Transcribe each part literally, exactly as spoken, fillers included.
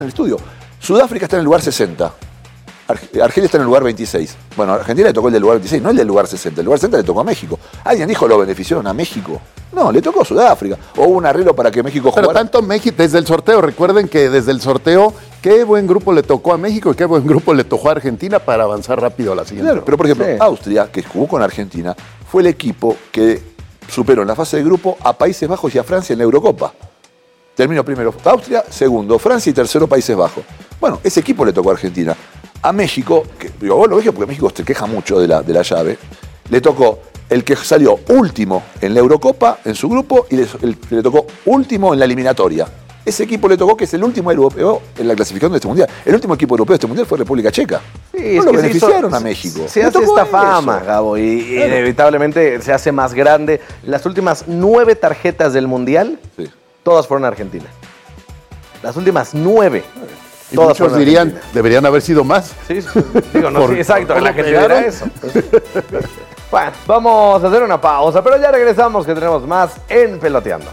el estudio. Sudáfrica está en el lugar sesenta. Argelia está en el lugar veintiséis. Bueno, a Argentina le tocó el del lugar veintiséis, no el del lugar sesenta. El lugar sesenta le tocó a México. ¿Alguien dijo lo beneficiaron a México? No, le tocó a Sudáfrica. O hubo un arreglo para que México jugara. Pero tanto México, desde el sorteo, recuerden que desde el sorteo, qué buen grupo le tocó a México y qué buen grupo le tocó a Argentina para avanzar rápido a la siguiente. Claro, pero por ejemplo, sí. Austria, que jugó con Argentina, fue el equipo que superó en la fase de grupo a Países Bajos y a Francia en la Eurocopa. Terminó primero Austria, segundo Francia y tercero Países Bajos. Bueno, ese equipo le tocó a Argentina. A México, que, digo, bueno, México, porque México se queja mucho de la, de la llave, le tocó el que salió último en la Eurocopa, en su grupo, y le, el, le tocó último en la eliminatoria. Ese equipo le tocó que es el último europeo en la clasificación de este mundial. El último equipo europeo de este mundial fue República Checa. Sí, no es lo que beneficiaron se hizo, a México. Se hace esta fama, eso. Gabo, y, y claro. inevitablemente se hace más grande. Las últimas nueve tarjetas del mundial, sí. todas fueron a Argentina. Las últimas nueve. Y todas muchos dirían, deberían haber sido más. Sí, digo, no, por, sí, exacto, la gente dirá eso. Bueno, vamos a hacer una pausa, pero ya regresamos que tenemos más en Peloteando.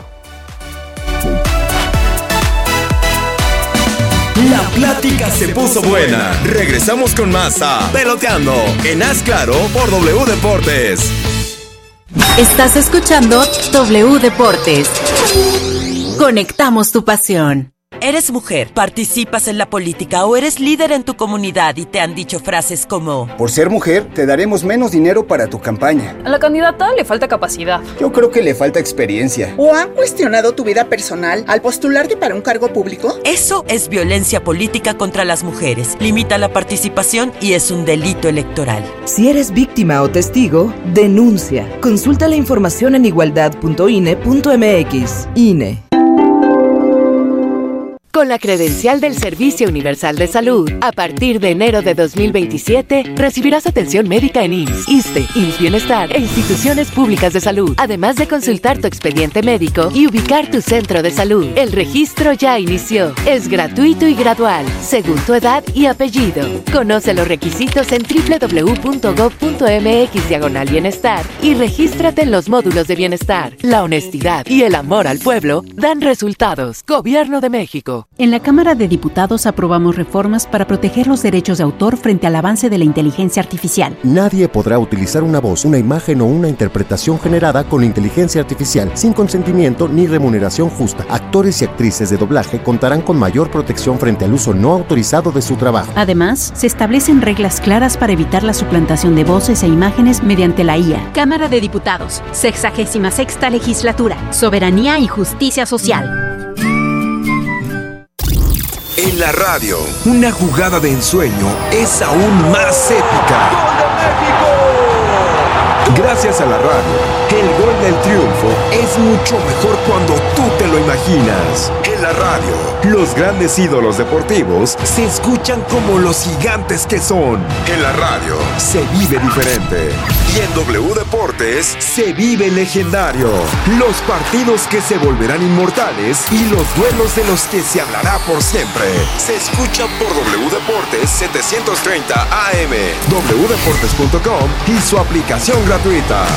La plática se puso buena. Regresamos con más a Peloteando en Haz Claro por W Deportes. Estás escuchando W Deportes. Conectamos tu pasión. ¿Eres mujer, participas en la política o eres líder en tu comunidad y te han dicho frases como: por ser mujer, te daremos menos dinero para tu campaña? A la candidata le falta capacidad. Yo creo que le falta experiencia. ¿O han cuestionado tu vida personal al postularte para un cargo público? Eso es violencia política contra las mujeres. Limita la participación y es un delito electoral. Si eres víctima o testigo, denuncia. Consulta la información en igualdad punto i n e punto m x. I N E. Con la credencial del Servicio Universal de Salud, a partir de enero de dos mil veintisiete, recibirás atención médica en I M S S, ISSSTE, I M S S Bienestar e instituciones públicas de salud, además de consultar tu expediente médico y ubicar tu centro de salud. El registro ya inició. Es gratuito y gradual, según tu edad y apellido. Conoce los requisitos en doble u doble u doble u punto gob punto m x diagonal bienestar y regístrate en los módulos de bienestar. La honestidad y el amor al pueblo dan resultados. Gobierno de México. En la Cámara de Diputados aprobamos reformas para proteger los derechos de autor frente al avance de la inteligencia artificial. Nadie podrá utilizar una voz, una imagen o una interpretación generada con inteligencia artificial sin consentimiento ni remuneración justa. Actores y actrices de doblaje contarán con mayor protección frente al uso no autorizado de su trabajo. Además, se establecen reglas claras para evitar la suplantación de voces e imágenes mediante la I A. Cámara de Diputados, sexagésima sexta legislatura, soberanía y justicia social. En la radio, una jugada de ensueño es aún más épica. ¡Gol de México! Gracias a la radio, el gol del triunfo es mucho mejor cuando tú te lo imaginas. En la radio, los grandes ídolos deportivos se escuchan como los gigantes que son. En la radio, se vive diferente. Y en W Deportes, se vive legendario. Los partidos que se volverán inmortales y los duelos de los que se hablará por siempre. Se escuchan por W Deportes setecientos treinta A M, w deportes punto com y su aplicación gratuita.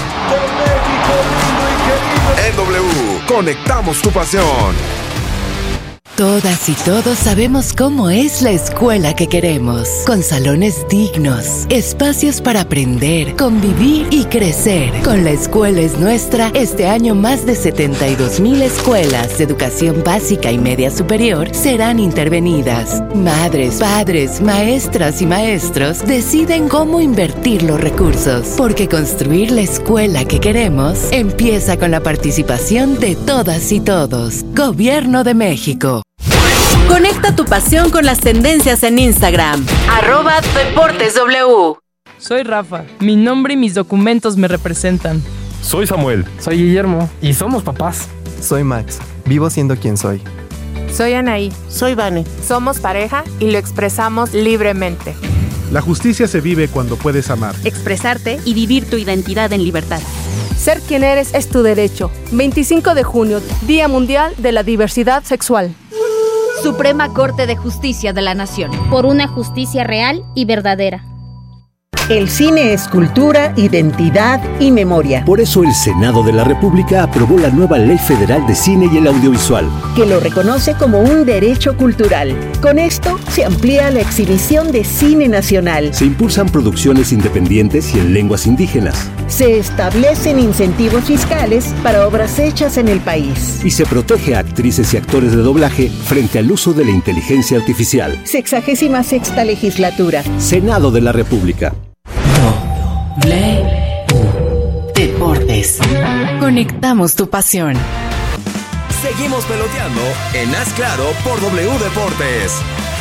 En W, conectamos tu pasión. Todas y todos sabemos cómo es la escuela que queremos, con salones dignos, espacios para aprender, convivir y crecer. Con La Escuela es Nuestra, este año más de setenta y dos mil escuelas de educación básica y media superior serán intervenidas. Madres, padres, maestras y maestros deciden cómo invertir los recursos, porque construir la escuela que queremos empieza con la participación de todas y todos. Gobierno de México. Conecta tu pasión con las tendencias en Instagram. Arroba Deportes W. Soy Rafa. Mi nombre y mis documentos me representan. Soy Samuel. Soy Guillermo. Y somos papás. Soy Max. Vivo siendo quien soy. Soy Anaí. Soy Vane. Somos pareja y lo expresamos libremente. La justicia se vive cuando puedes amar, expresarte y vivir tu identidad en libertad. Ser quien eres es tu derecho. veinticinco de junio, Día Mundial de la Diversidad Sexual. Suprema Corte de Justicia de la Nación. Por una justicia real y verdadera. El cine es cultura, identidad y memoria. Por eso el Senado de la República aprobó la nueva Ley Federal de Cine y el Audiovisual, que lo reconoce como un derecho cultural. Con esto se amplía la exhibición de cine nacional. Se impulsan producciones independientes y en lenguas indígenas. Se establecen incentivos fiscales para obras hechas en el país. Y se protege a actrices y actores de doblaje frente al uso de la inteligencia artificial. Sexagésima sexta legislatura. Senado de la República. W Deportes. Conectamos tu pasión. Seguimos peloteando en Haz Claro por W Deportes.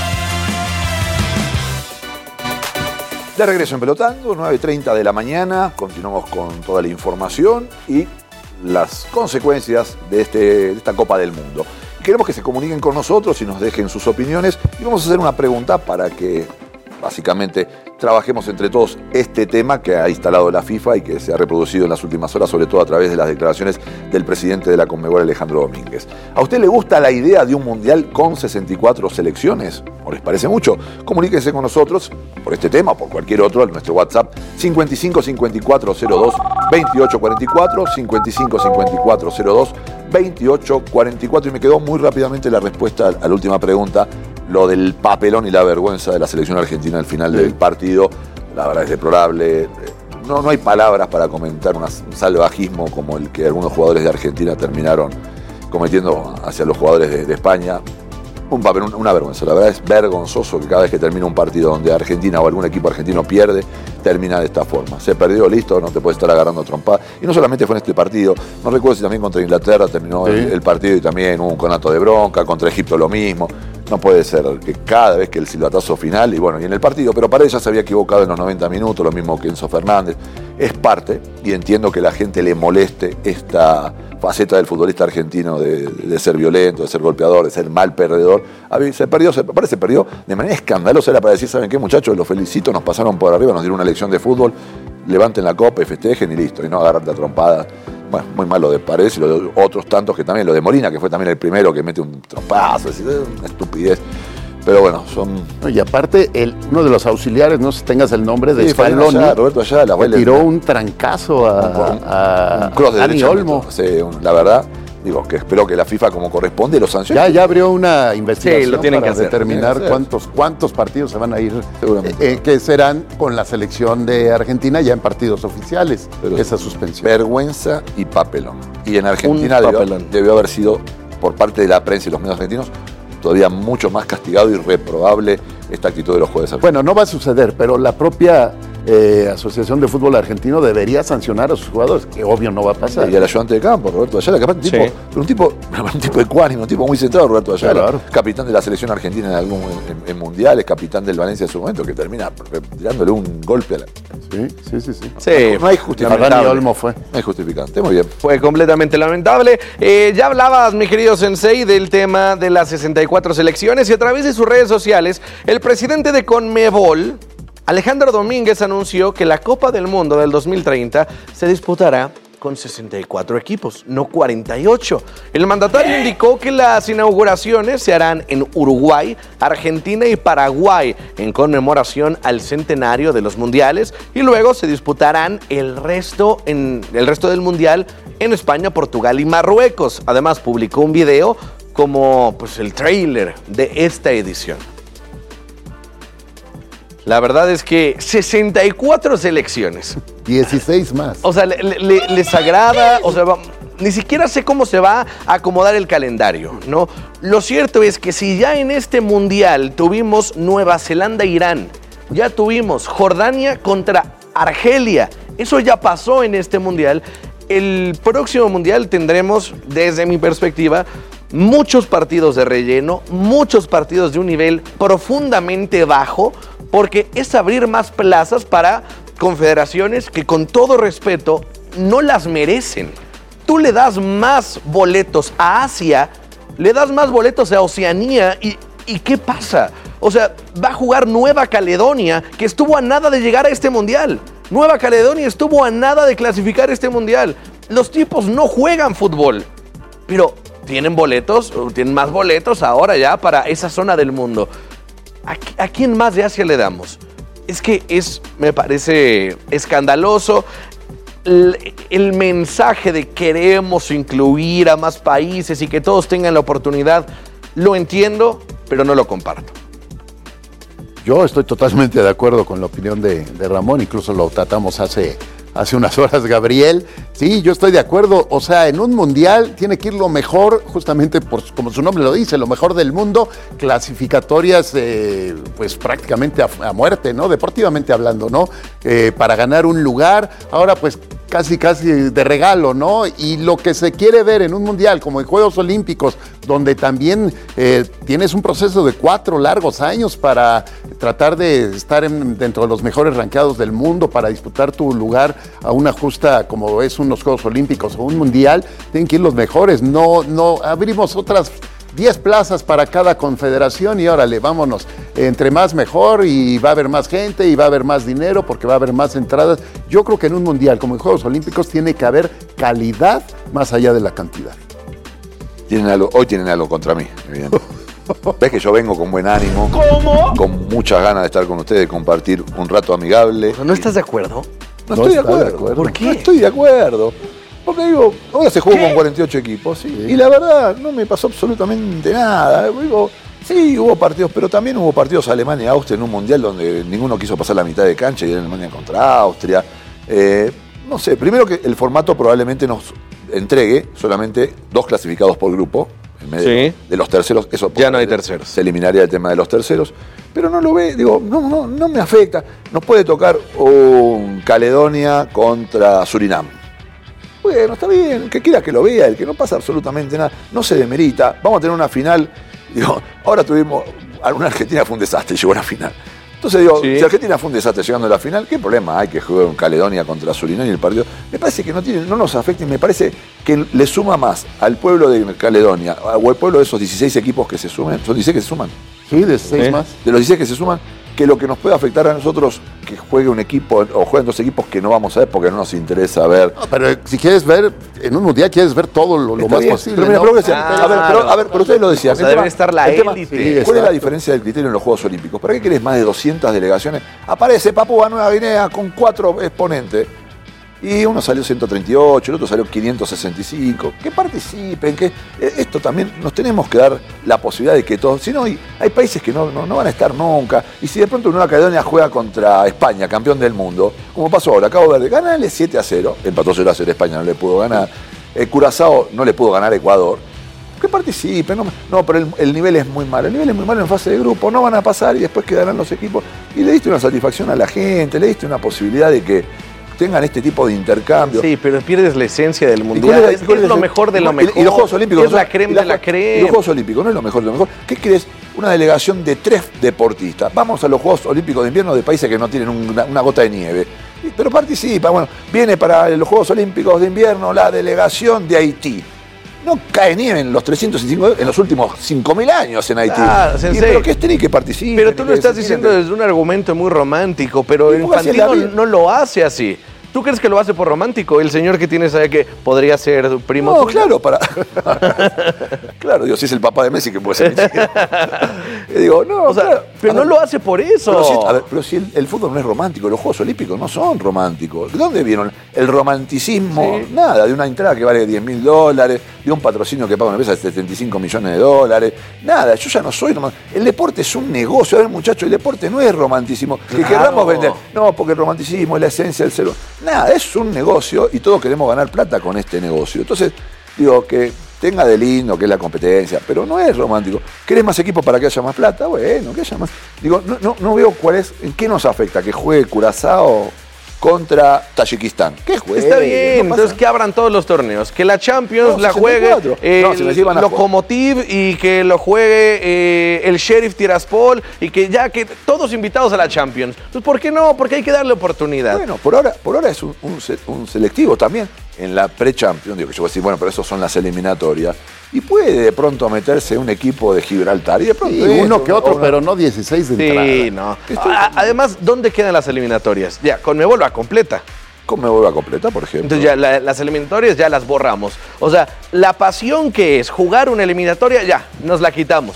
De regreso en Pelotando, nueve y treinta de la mañana. Continuamos con toda la información y las consecuencias de, este, de esta Copa del Mundo. Queremos que se comuniquen con nosotros y nos dejen sus opiniones. Y vamos a hacer una pregunta para que básicamente trabajemos entre todos este tema que ha instalado la FIFA y que se ha reproducido en las últimas horas, sobre todo a través de las declaraciones del presidente de la Conmebol, Alejandro Domínguez. ¿A usted le gusta la idea de un mundial con sesenta y cuatro selecciones? ¿O les parece mucho? Comuníquense con nosotros por este tema o por cualquier otro en nuestro WhatsApp cincuenta y cinco cincuenta y cuatro cero dos veintiocho cuarenta y cuatro, cincuenta y cinco cincuenta y cuatro cero dos veintiocho cuarenta y cuatro. Y me quedó muy rápidamente la respuesta a la última pregunta, lo del papelón y la vergüenza de la selección argentina al final del partido. La verdad es deplorable. No, no hay palabras para comentar un salvajismo como el que algunos jugadores de Argentina terminaron cometiendo hacia los jugadores de, de España. Un papel, una vergüenza. La verdad es vergonzoso que cada vez que termina un partido donde Argentina o algún equipo argentino pierde, termina de esta forma. Se perdió, listo, no te puedes estar agarrando trompada. Y no solamente fue en este partido, no recuerdo si también contra Inglaterra terminó sí. el, el partido y también hubo un conato de bronca, contra Egipto lo mismo. No puede ser que cada vez que el silbatazo final, y bueno, y en el partido, pero Paredes ya se había equivocado en los noventa minutos, lo mismo que Enzo Fernández. Es parte, y entiendo que la gente le moleste esta faceta del futbolista argentino de, de ser violento, de ser golpeador, de ser mal perdedor. A ver, se perdió, se, parece perdió de manera escandalosa. Era para decir, ¿saben qué, muchachos? Los felicito, nos pasaron por arriba, nos dieron una lección de fútbol, levanten la copa y festejen y listo, y no agarrarte a trompada. Bueno, muy mal lo de Paredes y lo de otros tantos que también, lo de Molina, que fue también el primero que mete un trompazo, es una estupidez. Pero bueno, son... Y aparte, el, uno de los auxiliares, no sé si tengas el nombre, de sí, Scaloni, allá, Roberto Ayala, le tiró un trancazo a, un, a, un cross de Dani Olmo. Sí, la verdad, digo, que espero que la FIFA, como corresponde, lo sancione. Ya, ya abrió una investigación sí, lo tienen para que hacer. determinar sí, cuántos, cuántos partidos se van a ir, eh, que serán con la selección de Argentina ya en partidos oficiales, pero esa suspensión. Vergüenza y papelón. Y en Argentina debió, debió haber sido, por parte de la prensa y los medios argentinos, todavía mucho más castigado y reprobable esta actitud de los jueces argentinos. Bueno, no va a suceder, pero la propia eh, Asociación de Fútbol Argentino debería sancionar a sus jugadores, que obvio no va a pasar. Y al ayudante de campo, Roberto Ayala, que aparte sí. tipo, un tipo, un tipo ecuánime, un tipo muy centrado, Roberto Ayala, claro. Capitán de la selección argentina en algún en, en mundiales, capitán del Valencia en su momento, que termina tirándole un golpe a la... Sí, sí, sí. sí. sí. No, no hay justificante. Dani Olmo fue. No hay justificante, muy bien. Fue completamente lamentable. Eh, ya hablabas, mi querido Sensei, del tema de las sesenta y cuatro selecciones y a través de sus redes sociales, el presidente de Conmebol, Alejandro Domínguez, anunció que la Copa del Mundo del dos mil treinta se disputará con sesenta y cuatro equipos, no cuarenta y ocho. El mandatario indicó que las inauguraciones se harán en Uruguay, Argentina y Paraguay, en conmemoración al centenario de los mundiales, y luego se disputarán el resto, en, el resto del mundial en España, Portugal y Marruecos. Además, publicó un video como pues, el tráiler de esta edición. La verdad es que sesenta y cuatro selecciones. dieciséis más. O sea, le, le, les agrada, o sea, va, ni siquiera sé cómo se va a acomodar el calendario, ¿no? Lo cierto es que si ya en este mundial tuvimos Nueva Zelanda e Irán, ya tuvimos Jordania contra Argelia, eso ya pasó en este mundial, el próximo mundial tendremos, desde mi perspectiva, muchos partidos de relleno, muchos partidos de un nivel profundamente bajo, porque es abrir más plazas para confederaciones que, con todo respeto, no las merecen. Tú le das más boletos a Asia, le das más boletos a Oceanía y, ¿y qué pasa? O sea, va a jugar Nueva Caledonia, que estuvo a nada de llegar a este mundial. Nueva Caledonia estuvo a nada de clasificar este mundial. Los tipos no juegan fútbol, pero tienen boletos, tienen más boletos ahora ya para esa zona del mundo. ¿A, a quién más de Asia le damos? Es que es, me parece escandaloso el, el mensaje de queremos incluir a más países y que todos tengan la oportunidad. Lo entiendo, pero no lo comparto. Yo estoy totalmente de acuerdo con la opinión de, de Ramón, incluso lo tratamos hace, hace unas horas, Gabriel. Sí, yo estoy de acuerdo. O sea, en un mundial tiene que ir lo mejor, justamente por, como su nombre lo dice, lo mejor del mundo, clasificatorias eh, pues prácticamente a, a muerte, ¿no? Deportivamente hablando, ¿no? Eh, para ganar un lugar. Ahora pues casi casi de regalo, ¿no? Y lo que se quiere ver en un mundial, como en Juegos Olímpicos, donde también eh, tienes un proceso de cuatro largos años para tratar de estar en, dentro de los mejores rankeados del mundo, para disputar tu lugar a una justa, como es unos Juegos Olímpicos o un mundial, tienen que ir los mejores. No, no abrimos otras diez plazas para cada confederación y órale, vámonos, entre más mejor, y va a haber más gente y va a haber más dinero porque va a haber más entradas. Yo creo que en un mundial como en Juegos Olímpicos tiene que haber calidad más allá de la cantidad. Tienen algo, hoy tienen algo contra mí, evidentemente. Ves que yo vengo con buen ánimo. ¿Cómo? Con muchas ganas de estar con ustedes, de compartir un rato amigable. ¿No estás de acuerdo? No, no estoy de acuerdo. de acuerdo. ¿Por qué? No estoy de acuerdo. Porque digo, ahora se jugó ¿Qué? con cuarenta y ocho equipos, ¿sí? Sí. Y la verdad no me pasó absolutamente nada. Digo, sí, hubo partidos, pero también hubo partidos Alemania y Austria en un mundial donde ninguno quiso pasar la mitad de cancha y era Alemania contra Austria. Eh, no sé, primero que el formato probablemente nos entregue solamente dos clasificados por grupo. En medio sí. de los terceros, eso ya no hay terceros. Se eliminaría el tema de los terceros, pero no lo ve, digo, no, no, no me afecta. Nos puede tocar un Caledonia contra Surinam. Bueno, está bien, que quiera que lo vea, el que no pasa absolutamente nada, no se demerita. Vamos a tener una final, digo, ahora tuvimos, alguna Argentina fue un desastre, llegó a la final. Entonces digo, sí. si Argentina fue un desastre llegando a la final, ¿qué problema hay que jugar un Caledonia contra Surinam y el partido? Me parece que no tiene, no nos afecta y me parece que le suma más al pueblo de Caledonia o al pueblo de esos dieciséis equipos que se sumen, son dieciséis que se suman. Sí, de dieciséis ¿Sí? más. De los dieciséis que se suman, que lo que nos puede afectar a nosotros que juegue un equipo o jueguen dos equipos que no vamos a ver porque no nos interesa ver. No, pero si quieres ver, en un mundial quieres ver todo lo, lo más bien, posible. Pero mira, ¿no? pero decían, ah, a ver, pero, a ver, pero ustedes lo decían. O sea, debe estar la élite. Sí, ¿cuál es la diferencia del criterio en los Juegos Olímpicos? ¿Para qué querés más de doscientas delegaciones? Aparece Papúa Nueva Guinea con cuatro exponentes. Y uno salió ciento treinta y ocho, el otro salió quinientos sesenta y cinco. Que participen, que esto también nos tenemos que dar la posibilidad de que todos. Si no, hay, hay países que no, no, no van a estar nunca. Y si de pronto Nueva Caledonia juega contra España, campeón del mundo, como pasó ahora, Cabo Verde, ganale siete a cero. Empató cero a cero, España no le pudo ganar. Eh, Curazao no le pudo ganar a Ecuador. Que participen. No, no pero el, el nivel es muy malo. El nivel es muy malo en fase de grupo. No van a pasar y después quedarán los equipos. Y le diste una satisfacción a la gente, le diste una posibilidad de que tengan este tipo de intercambio. Sí, pero pierdes la esencia del mundial. Es, es, es lo mejor de lo mejor. Y los Juegos Olímpicos. Es la crema de la crema. Y los Juegos Olímpicos no es lo mejor de lo mejor. ¿Qué crees? Una delegación de tres deportistas. Vamos a los Juegos Olímpicos de invierno de países que no tienen una, una gota de nieve. Pero participa. Bueno, viene para los Juegos Olímpicos de invierno la delegación de Haití. No cae nieve en los trescientos cinco, en los últimos cinco mil años en Haití. Ah, y, pero que estén y que participen. Pero tú lo estás diciendo desde un argumento muy romántico, pero Infantino no lo hace así. ¿Tú crees que lo hace por romántico? El señor que tienes ahí que podría ser primo No, tuyo. claro, para. Claro, Dios, si es el papá de Messi que puede ser mi chico. Digo, no, o sea, claro, pero no ver, lo hace por eso. Pero si, a ver, pero si el, el fútbol no es romántico, los Juegos Olímpicos no son románticos. ¿De dónde vieron el romanticismo? Sí. Nada, de una entrada que vale diez mil dólares, de un patrocinio que paga una empresa de setenta y cinco millones de dólares. Nada, yo ya no soy romántico. El deporte es un negocio. A ver, muchachos, el deporte no es romanticismo. Que claro. queramos vender. No, porque el romanticismo es la esencia del ser humano. Nada, es un negocio y todos queremos ganar plata con este negocio. Entonces, digo, que tenga de lindo, que es la competencia, pero no es romántico. ¿Querés más equipos para que haya más plata? Bueno, que haya más. Digo, no, no, no veo cuál es, en qué nos afecta que juegue Curazao contra Tayikistán. ¿Qué juegue? Está bien, no entonces que abran todos los torneos. Que la Champions no, la juegue eh, no, el Lokomotiv y que lo juegue eh, el Sheriff Tiraspol y que ya que todos invitados a la Champions. Entonces, ¿por qué no? Porque hay que darle oportunidad. Bueno, por ahora, por ahora es un, un, un selectivo también. En la pre-Champions, digo que yo voy a decir, bueno, pero esos son las eliminatorias. Y puede de pronto meterse un equipo de Gibraltar y de pronto... Sí, uno que otro, una... pero no dieciséis de entrada. Sí, no. A, además, ¿dónde quedan las eliminatorias? Ya, Conmebol va completa. Conmebol va completa, por ejemplo. Entonces ya la, las eliminatorias ya las borramos. O sea, la pasión que es jugar una eliminatoria, ya, nos la quitamos.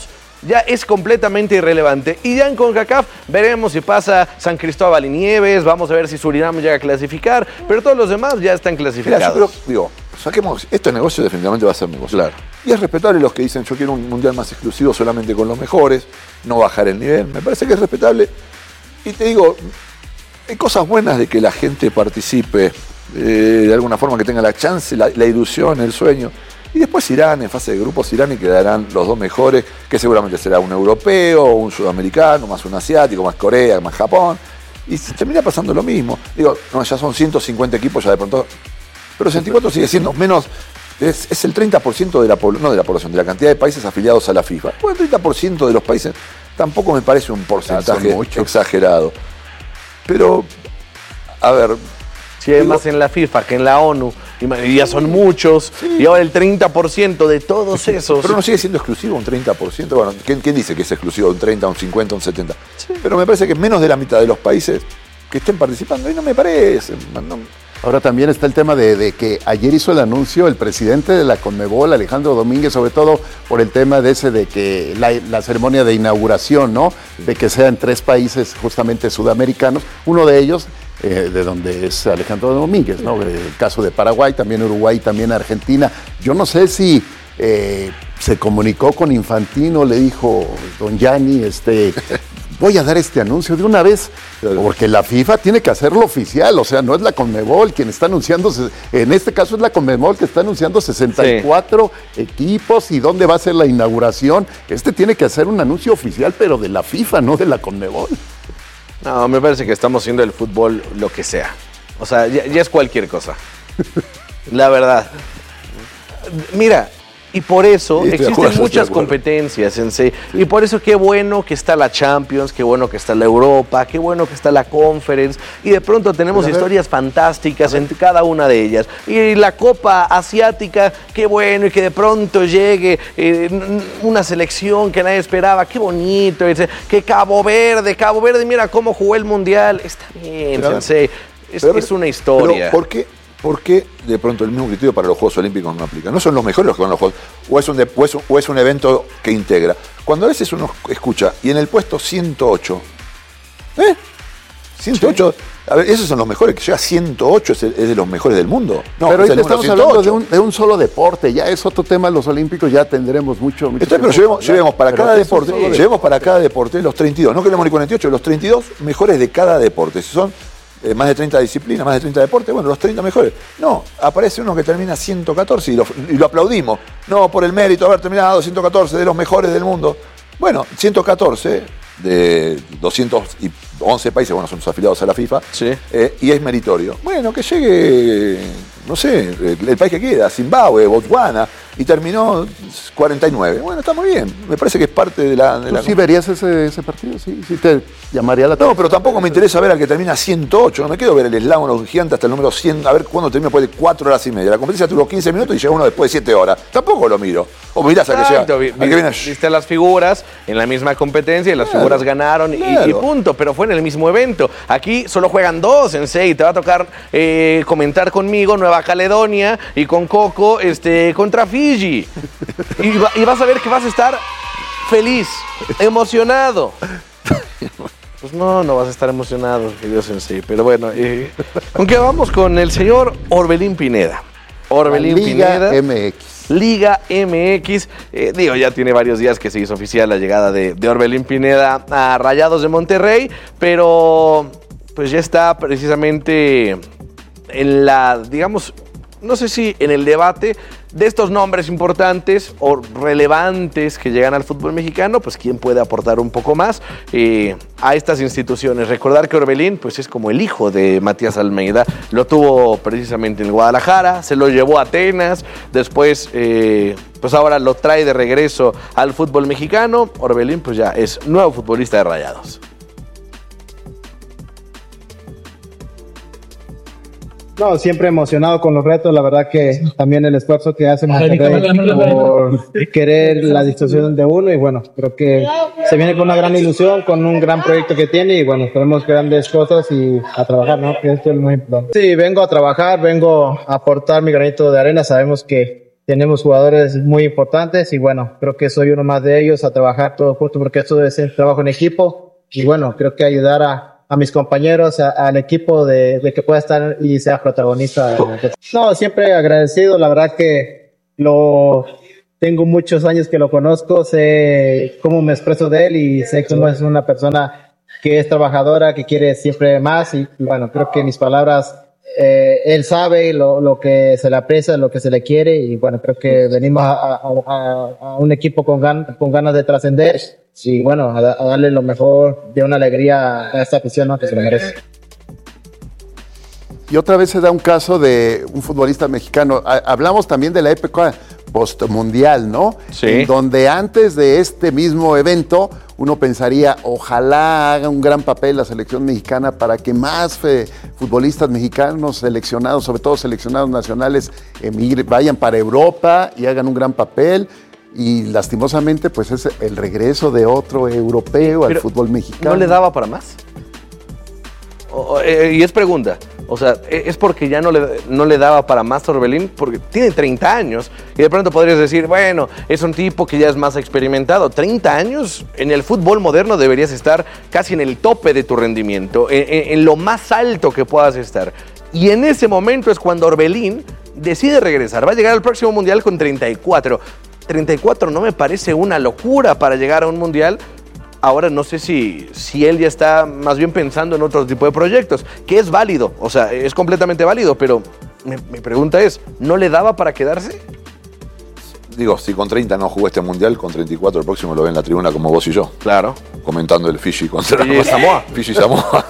ya es completamente irrelevante. Y ya en CONCACAF veremos si pasa San Cristóbal y Nieves, vamos a ver si Surinam llega a clasificar, pero todos los demás ya están clasificados. Mira, yo creo, digo, saquemos, este negocio definitivamente va a ser negocio. Claro. Y es respetable los que dicen, yo quiero un mundial más exclusivo solamente con los mejores, no bajar el nivel. Me parece que es respetable. Y te digo, hay cosas buenas de que la gente participe, eh, de alguna forma que tenga la chance, la, la ilusión, el sueño. Y después irán en fase de grupos, irán y quedarán los dos mejores, que seguramente será un europeo, un sudamericano, más un asiático, más Corea, más Japón. Y se termina pasando lo mismo. Digo, no, ya son ciento cincuenta equipos, ya de pronto. Pero sesenta y cuatro sigue siendo menos, es, es el treinta por ciento de la, no de la población, de la cantidad de países afiliados a la FIFA. Bueno, el treinta por ciento de los países tampoco me parece un porcentaje exagerado. Pero, a ver. Si hay digo, más en la FIFA que en la ONU, y ya son muchos, sí. Y ahora el treinta por ciento de todos esos. Pero no sigue siendo exclusivo un treinta por ciento. Bueno, ¿quién, quién dice que es exclusivo un treinta, un cincuenta, un setenta? Sí. Pero me parece que menos de la mitad de los países que estén participando, y no me parece. No. Ahora también está el tema de, de que ayer hizo el anuncio el presidente de la CONMEBOL, Alejandro Domínguez, sobre todo por el tema de ese de que la, la ceremonia de inauguración, ¿no? De que sea en tres países justamente sudamericanos, uno de ellos eh, de donde es Alejandro Domínguez, ¿no? El caso de Paraguay, también Uruguay, también Argentina. Yo no sé si eh, se comunicó con Infantino, le dijo don Gianni, este... voy a dar este anuncio de una vez, porque la FIFA tiene que hacerlo oficial, o sea, no es la CONMEBOL quien está anunciando, en este caso es la CONMEBOL que está anunciando sesenta y cuatro sí. equipos y dónde va a ser la inauguración. Este tiene que hacer un anuncio oficial, pero de la FIFA, no de la CONMEBOL. No, me parece que estamos haciendo el fútbol lo que sea. O sea, ya, ya es cualquier cosa. La verdad. Mira... Y por eso sí, existen acuerdo, muchas competencias en sí. Sí. Y por eso qué bueno que está la Champions, qué bueno que está la Europa, qué bueno que está la Conference. Y de pronto tenemos historias fantásticas en cada una de ellas. Y la Copa Asiática, qué bueno. Y que de pronto llegue eh, una selección que nadie esperaba. Qué bonito. Que Cabo Verde, Cabo Verde, mira cómo jugó el Mundial. Está bien, pero, Sensei. Es, pero, es una historia. Pero, ¿por qué? ¿Por qué de pronto el mismo criterio para los Juegos Olímpicos no aplica? ¿No son los mejores los que van a los Juegos? ¿O es, un de, o, es un, ¿O es un evento que integra? Cuando a veces uno escucha, y en el puesto ciento ocho, ¿eh? ciento ocho, sí. A ver, esos son los mejores, que llega a ciento ocho, es, el, es de los mejores del mundo. No, pero ahorita estamos hablando de un, de un solo deporte, ya es otro tema, los Olímpicos ya tendremos mucho... mucho Entonces, pero llevemos, llevemos para cada deporte, llevemos para cada deporte los treinta y dos, no queremos ni cuarenta y ocho, los treinta y dos mejores de cada deporte, si son... Eh, más de treinta disciplinas, más de treinta deportes, bueno, los treinta mejores. No, aparece uno que termina ciento catorce y lo, y lo aplaudimos. No, por el mérito de haber terminado ciento catorce de los mejores del mundo. Bueno, ciento catorce de doscientos once países, bueno, son los afiliados a la FIFA, sí. eh, y es meritorio. Bueno, que llegue, no sé, el, el país que queda, Zimbabue, Botswana, y terminó cuarenta y nueve. Bueno, está muy bien. Me parece que es parte de la... De ¿Tú la sí verías ese, ese partido? ¿Sí? ¿Sí te llamaría la atención? No, pero tampoco me interesa ver al que termina ciento ocho. No me quedo ver el eslabón gigante hasta el número cien, a ver cuándo termina después de cuatro horas y media. La competencia duró quince minutos y llega uno después de siete horas. Tampoco lo miro. O mirás a que llega... Vi, vi, que viene... Viste las figuras en la misma competencia y las claro, figuras ganaron claro. y, y punto. Pero fue en el mismo evento. Aquí solo juegan dos en seis. Te va a tocar eh, comentar conmigo Nueva Caledonia y con Coco este, contra Fiji. Y, va, y vas a ver que vas a estar feliz, emocionado. Pues no, no vas a estar emocionado, querido Sensei. Pero bueno, eh, ¿con qué vamos? Con el señor Orbelín Pineda. Orbelín Liga Pineda. M X. Liga M X. Eh, digo, ya tiene varios días que se hizo oficial la llegada de, de Orbelín Pineda a Rayados de Monterrey, pero pues ya está precisamente en la, digamos, no sé si en el debate de estos nombres importantes o relevantes que llegan al fútbol mexicano, pues quién puede aportar un poco más eh, a estas instituciones. Recordar que Orbelín pues es como el hijo de Matías Almeida, lo tuvo precisamente en Guadalajara, se lo llevó a Atenas, después eh, pues ahora lo trae de regreso al fútbol mexicano. Orbelín pues ya es nuevo futbolista de Rayados. No, siempre emocionado con los retos, la verdad que también el esfuerzo que hace Monterrey por querer la distorsión de uno y bueno, creo que se viene con una gran ilusión, con un gran proyecto que tiene y bueno, esperemos grandes cosas y a trabajar, ¿no? Que esto es muy importante. Sí, vengo a trabajar, vengo a aportar mi granito de arena, sabemos que tenemos jugadores muy importantes y bueno, creo que soy uno más de ellos a trabajar todos juntos porque esto es el trabajo en equipo y bueno, creo que ayudar a, a mis compañeros, a, al equipo de, de que pueda estar y sea protagonista. No, siempre agradecido, la verdad que lo tengo muchos años que lo conozco, sé cómo me expreso de él y sé cómo es una persona que es trabajadora, que quiere siempre más y bueno, creo que mis palabras, eh, él sabe lo, lo que se le aprecia, lo que se le quiere y bueno, creo que venimos a, a, a, a un equipo con, gan, con ganas de trascender y bueno, a, a darle lo mejor de una alegría a esta afición, ¿no? Que se lo merece. Y otra vez se da un caso de un futbolista mexicano. Hablamos también de la época postmundial, ¿no? Sí. En donde antes de este mismo evento uno pensaría, ojalá haga un gran papel la selección mexicana para que más fe, futbolistas mexicanos seleccionados, sobre todo seleccionados nacionales, emigre, vayan para Europa y hagan un gran papel. Y lastimosamente, pues es el regreso de otro europeo Pero, al fútbol mexicano. ¿No le daba para más? O, eh, y es pregunta. O sea, ¿es porque ya no le, no le daba para más a Orbelín? Porque tiene treinta años y de pronto podrías decir, bueno, es un tipo que ya es más experimentado. treinta años, en el fútbol moderno deberías estar casi en el tope de tu rendimiento, en, en, en lo más alto que puedas estar. Y en ese momento es cuando Orbelín decide regresar. Va a llegar al próximo Mundial con treinta y cuatro. treinta y cuatro no me parece una locura para llegar a un Mundial. Ahora no sé si, si él ya está más bien pensando en otro tipo de proyectos, que es válido, o sea, es completamente válido, pero mi, mi pregunta es, ¿no le daba para quedarse? Digo, si con treinta no jugó este Mundial, con treinta y cuatro el próximo lo ve en la tribuna como vos y yo. Claro. Comentando el Fiji contra Fiji y Samoa. Fiji y Samoa.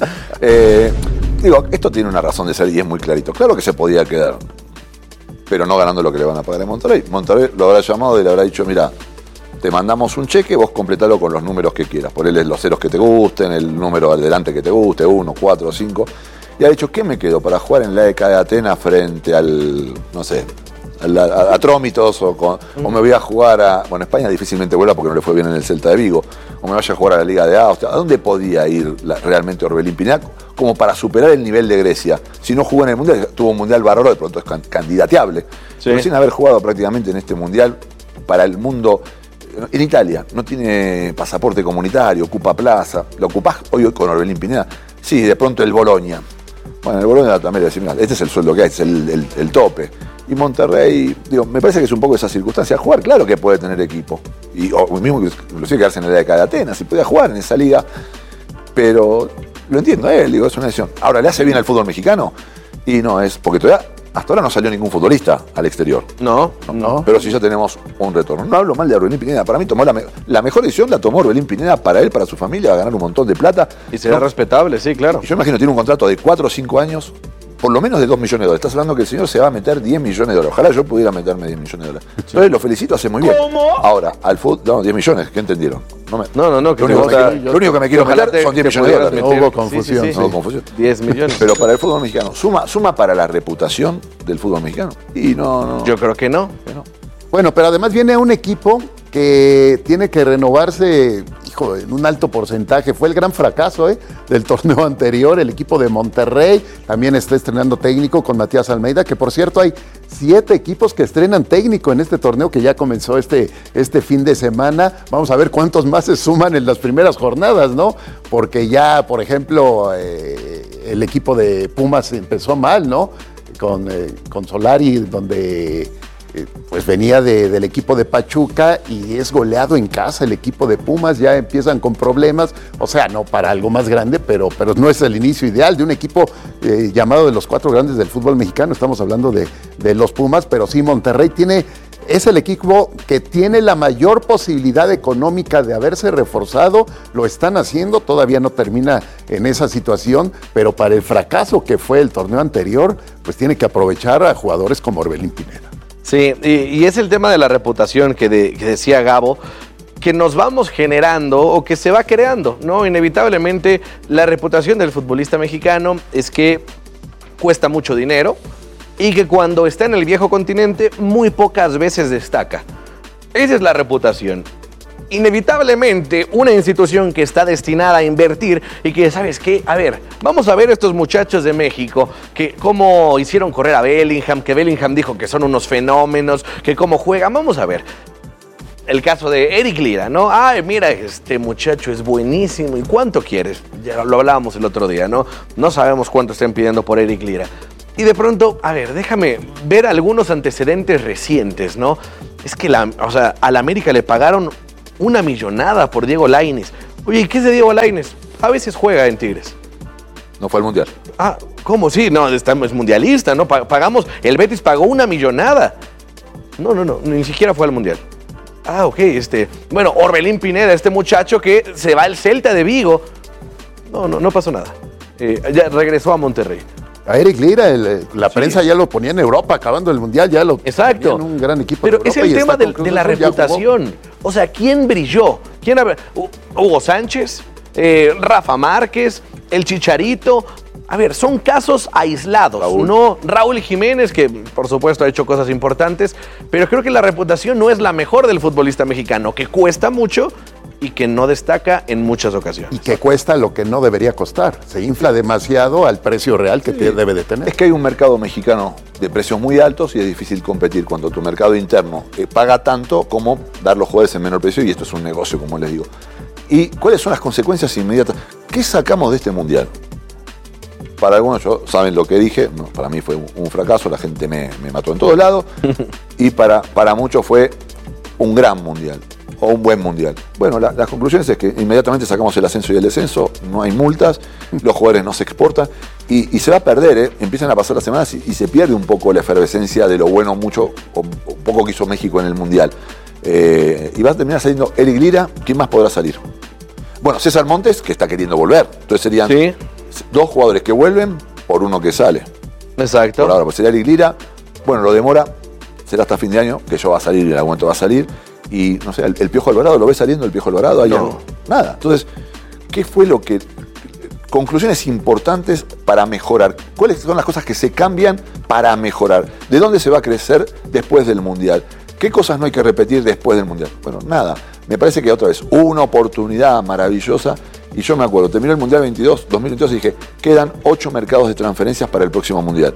eh, digo, esto tiene una razón de ser y es muy clarito. Claro que se podía quedar, pero no ganando lo que le van a pagar en Monterrey. Monterrey lo habrá llamado y le habrá dicho, mira, te mandamos un cheque, vos completalo con los números que quieras. Ponele los ceros que te gusten, el número adelante que te guste, uno, cuatro, cinco. Y ha dicho, ¿qué me quedo para jugar en la E K de Atenas frente al, no sé, a, a, a Trómitos? O, con, mm. o me voy a jugar a... Bueno, España difícilmente vuela porque no le fue bien en el Celta de Vigo. O me vaya a jugar a la Liga de Austria. ¿A dónde podía ir la, realmente Orbelín Pineda como para superar el nivel de Grecia? Si no jugó en el Mundial, tuvo un Mundial bárbaro, de pronto es can, candidateable. Sí. Pero sin haber jugado prácticamente en este Mundial para el mundo... En Italia no tiene pasaporte comunitario, ocupa plaza, lo ocupás hoy con Orbelín Pineda. Sí, de pronto el Boloña. Bueno, el Boloña también le decís, mira, este es el sueldo que hay, es el, el, el tope. Y Monterrey, digo, me parece que es un poco esa circunstancia. Jugar, claro que puede tener equipo. Y o mismo inclusive quedarse en la liga de Atenas, si podía jugar en esa liga. Pero lo entiendo a él, digo, es una decisión. Ahora, ¿le hace bien al fútbol mexicano? Y no, es porque todavía... Hasta ahora no salió ningún futbolista al exterior. No, no. no. Pero sí ya tenemos un retorno. No hablo mal de Orbelín Pineda. Para mí tomó la, me la mejor decisión, la tomó Orbelín Pineda para él, para su familia, a ganar un montón de plata. Y será no. respetable, sí, claro. Yo imagino que tiene un contrato de cuatro o cinco años, por lo menos de dos millones de dólares. Estás hablando que el señor se va a meter diez millones de dólares. Ojalá yo pudiera meterme diez millones de dólares. Sí. Entonces lo felicito, hace muy bien. ¿Cómo? Ahora, al fútbol, no, diez millones, ¿qué entendieron? No, me, no, no, no. Que lo, único gusta, que me, lo único que me quiero meter te, son diez millones de dólares. No hubo confusión. Sí, sí, sí. No hubo confusión. diez millones. Pero para el fútbol mexicano, ¿suma, suma para la reputación del fútbol mexicano? Y no, no. Yo creo que no. Que no. Bueno, pero además viene un equipo que tiene que renovarse, hijo, en un alto porcentaje. Fue el gran fracaso ¿eh? del torneo anterior, el equipo de Monterrey. También está estrenando técnico con Matías Almeida, que por cierto hay siete equipos que estrenan técnico en este torneo que ya comenzó este, este fin de semana. Vamos a ver cuántos más se suman en las primeras jornadas, ¿no? Porque ya, por ejemplo, eh, el equipo de Pumas empezó mal, ¿no? Con, eh, con Solari, donde... Eh, pues venía de, del equipo de Pachuca y es goleado en casa el equipo de Pumas, ya empiezan con problemas, o sea, no para algo más grande, pero, pero no es el inicio ideal de un equipo eh, llamado de los cuatro grandes del fútbol mexicano. Estamos hablando de, de los Pumas, pero sí, Monterrey tiene, es el equipo que tiene la mayor posibilidad económica de haberse reforzado, lo están haciendo, todavía no termina en esa situación, pero para el fracaso que fue el torneo anterior, pues tiene que aprovechar a jugadores como Orbelín Pineda. Sí, y, y es el tema de la reputación que, de, que decía Gabo, que nos vamos generando o que se va creando, ¿no? Inevitablemente la reputación del futbolista mexicano es que cuesta mucho dinero y que cuando está en el viejo continente muy pocas veces destaca. Esa es la reputación. inevitablemente una institución que está destinada a invertir y que, ¿sabes qué? A ver, vamos a ver estos muchachos de México, que cómo hicieron correr a Bellingham, que Bellingham dijo que son unos fenómenos, que cómo juegan. Vamos a ver. El caso de Eric Lira, ¿no? Ay, mira, este muchacho es buenísimo. ¿Y cuánto quieres? Ya lo hablábamos el otro día, ¿no? No sabemos cuánto estén pidiendo por Eric Lira. Y de pronto, a ver, déjame ver algunos antecedentes recientes, ¿no? Es que la, o sea, a la América le pagaron una millonada por Diego Lainez. Oye, ¿y qué es de Diego Lainez? A veces juega en Tigres. No fue al Mundial. Ah, ¿cómo? Sí, no, es mundialista, ¿no? Pagamos, el Betis pagó una millonada. No, no, no, ni siquiera fue al Mundial. Ah, ok, este... Bueno, Orbelín Pineda, este muchacho que se va al Celta de Vigo. No, no, no pasó nada. Eh, ya regresó a Monterrey. A Eric Lira, el, la sí. prensa ya lo ponía en Europa, acabando el Mundial, ya lo Exacto. ponía en un gran equipo. Pero es el tema de, de la reputación. O sea, ¿quién brilló? ¿Quién ha... Hugo Sánchez, eh, Rafa Márquez, el Chicharito... A ver, son casos aislados, Raúl. ¿no? Raúl Jiménez, que por supuesto ha hecho cosas importantes, pero creo que la reputación no es la mejor del futbolista mexicano, que cuesta mucho y que no destaca en muchas ocasiones. Y que cuesta lo que no debería costar. Se infla demasiado al precio real que sí. te debe de tener. Es que hay un mercado mexicano de precios muy altos y es difícil competir cuando tu mercado interno eh, paga tanto como dar los jugadores en menor precio, y esto es un negocio, como les digo. ¿Y cuáles son las consecuencias inmediatas? ¿Qué sacamos de este Mundial? Para algunos, yo, saben lo que dije, no, para mí fue un fracaso, la gente me, me mató en todos lados, y para, para muchos fue un gran mundial, o un buen mundial. Bueno, la, las conclusiones es que inmediatamente sacamos el ascenso y el descenso, no hay multas, los jugadores no se exportan, y, y se va a perder, ¿eh? Empiezan a pasar las semanas y, y se pierde un poco la efervescencia de lo bueno, mucho, o, o poco que hizo México en el mundial. Eh, y va a terminar saliendo Eric Lira, ¿quién más podrá salir? Bueno, César Montes, que está queriendo volver, entonces serían... ¿Sí? Dos jugadores que vuelven por uno que sale. Exacto. Por ahora, pues sería Eric Lira. Bueno, lo demora, será hasta fin de año, que yo va a salir, y el aguanto va a salir. Y no sé, el, el Piojo Alvarado, ¿lo ves saliendo el Piojo Alvarado? Ahí no. Nada. Entonces, ¿qué fue lo que... Conclusiones importantes para mejorar? ¿Cuáles son las cosas que se cambian para mejorar? ¿De dónde se va a crecer después del Mundial? ¿Qué cosas no hay que repetir después del Mundial? Bueno, nada. Me parece que otra vez, una oportunidad maravillosa. Y yo me acuerdo, terminó el Mundial veintidós, dos mil veintidós y dije, quedan ocho mercados de transferencias para el próximo Mundial.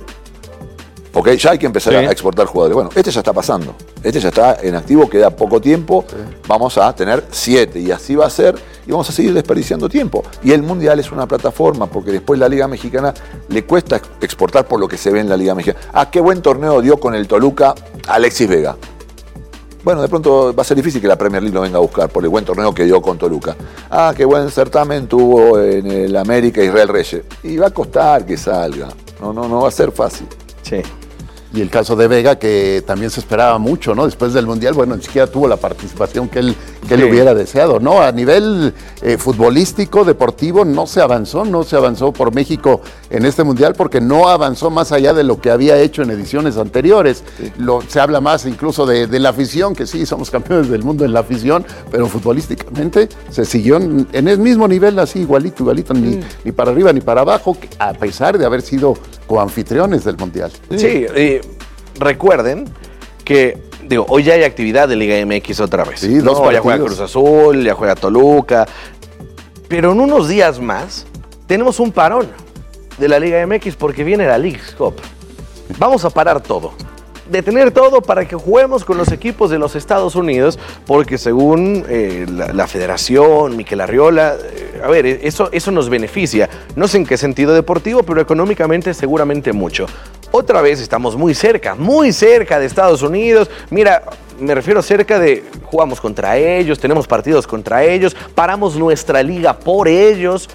Ok, ya hay que empezar sí. a exportar jugadores. Bueno, este ya está pasando. Este ya está en activo, queda poco tiempo. Sí. Vamos a tener siete y así va a ser. Y vamos a seguir desperdiciando tiempo. Y el Mundial es una plataforma, porque después la Liga Mexicana le cuesta exportar por lo que se ve en la Liga Mexicana. Ah, qué buen torneo dio con el Toluca Alexis Vega. Bueno, de pronto va a ser difícil que la Premier League lo venga a buscar por el buen torneo que dio con Toluca. Ah, qué buen certamen tuvo en el América Israel Reyes. Y va a costar que salga. No, no, no va a ser fácil. Sí. Y el caso de Vega, que también se esperaba mucho, ¿no? Después del Mundial, bueno, ni siquiera tuvo la participación que él, que él sí. hubiera deseado, ¿no? A nivel eh, futbolístico, deportivo, no se avanzó, no se avanzó por México en este Mundial porque no avanzó más allá de lo que había hecho en ediciones anteriores. Sí. Lo, se habla más incluso de, de la afición, que sí, somos campeones del mundo en la afición, pero futbolísticamente se siguió en, en el mismo nivel, así, igualito, igualito, mm. ni, ni para arriba ni para abajo, a pesar de haber sido coanfitriones del Mundial. Sí, sí eh, recuerden que, digo, hoy ya hay actividad de Liga M X otra vez. Sí, dos no, ya juega Cruz Azul, ya juega Toluca, pero en unos días más tenemos un parón de la Liga M X porque viene la Leagues Cup. Vamos a parar todo. Detener todo para que juguemos con los equipos de los Estados Unidos, porque según eh, la, la federación, Miquel Arriola, eh, a ver, eso, eso nos beneficia. No sé en qué sentido deportivo, pero económicamente seguramente mucho. Otra vez estamos muy cerca, muy cerca de Estados Unidos. Mira, me refiero cerca de, jugamos contra ellos, tenemos partidos contra ellos, paramos nuestra liga por ellos.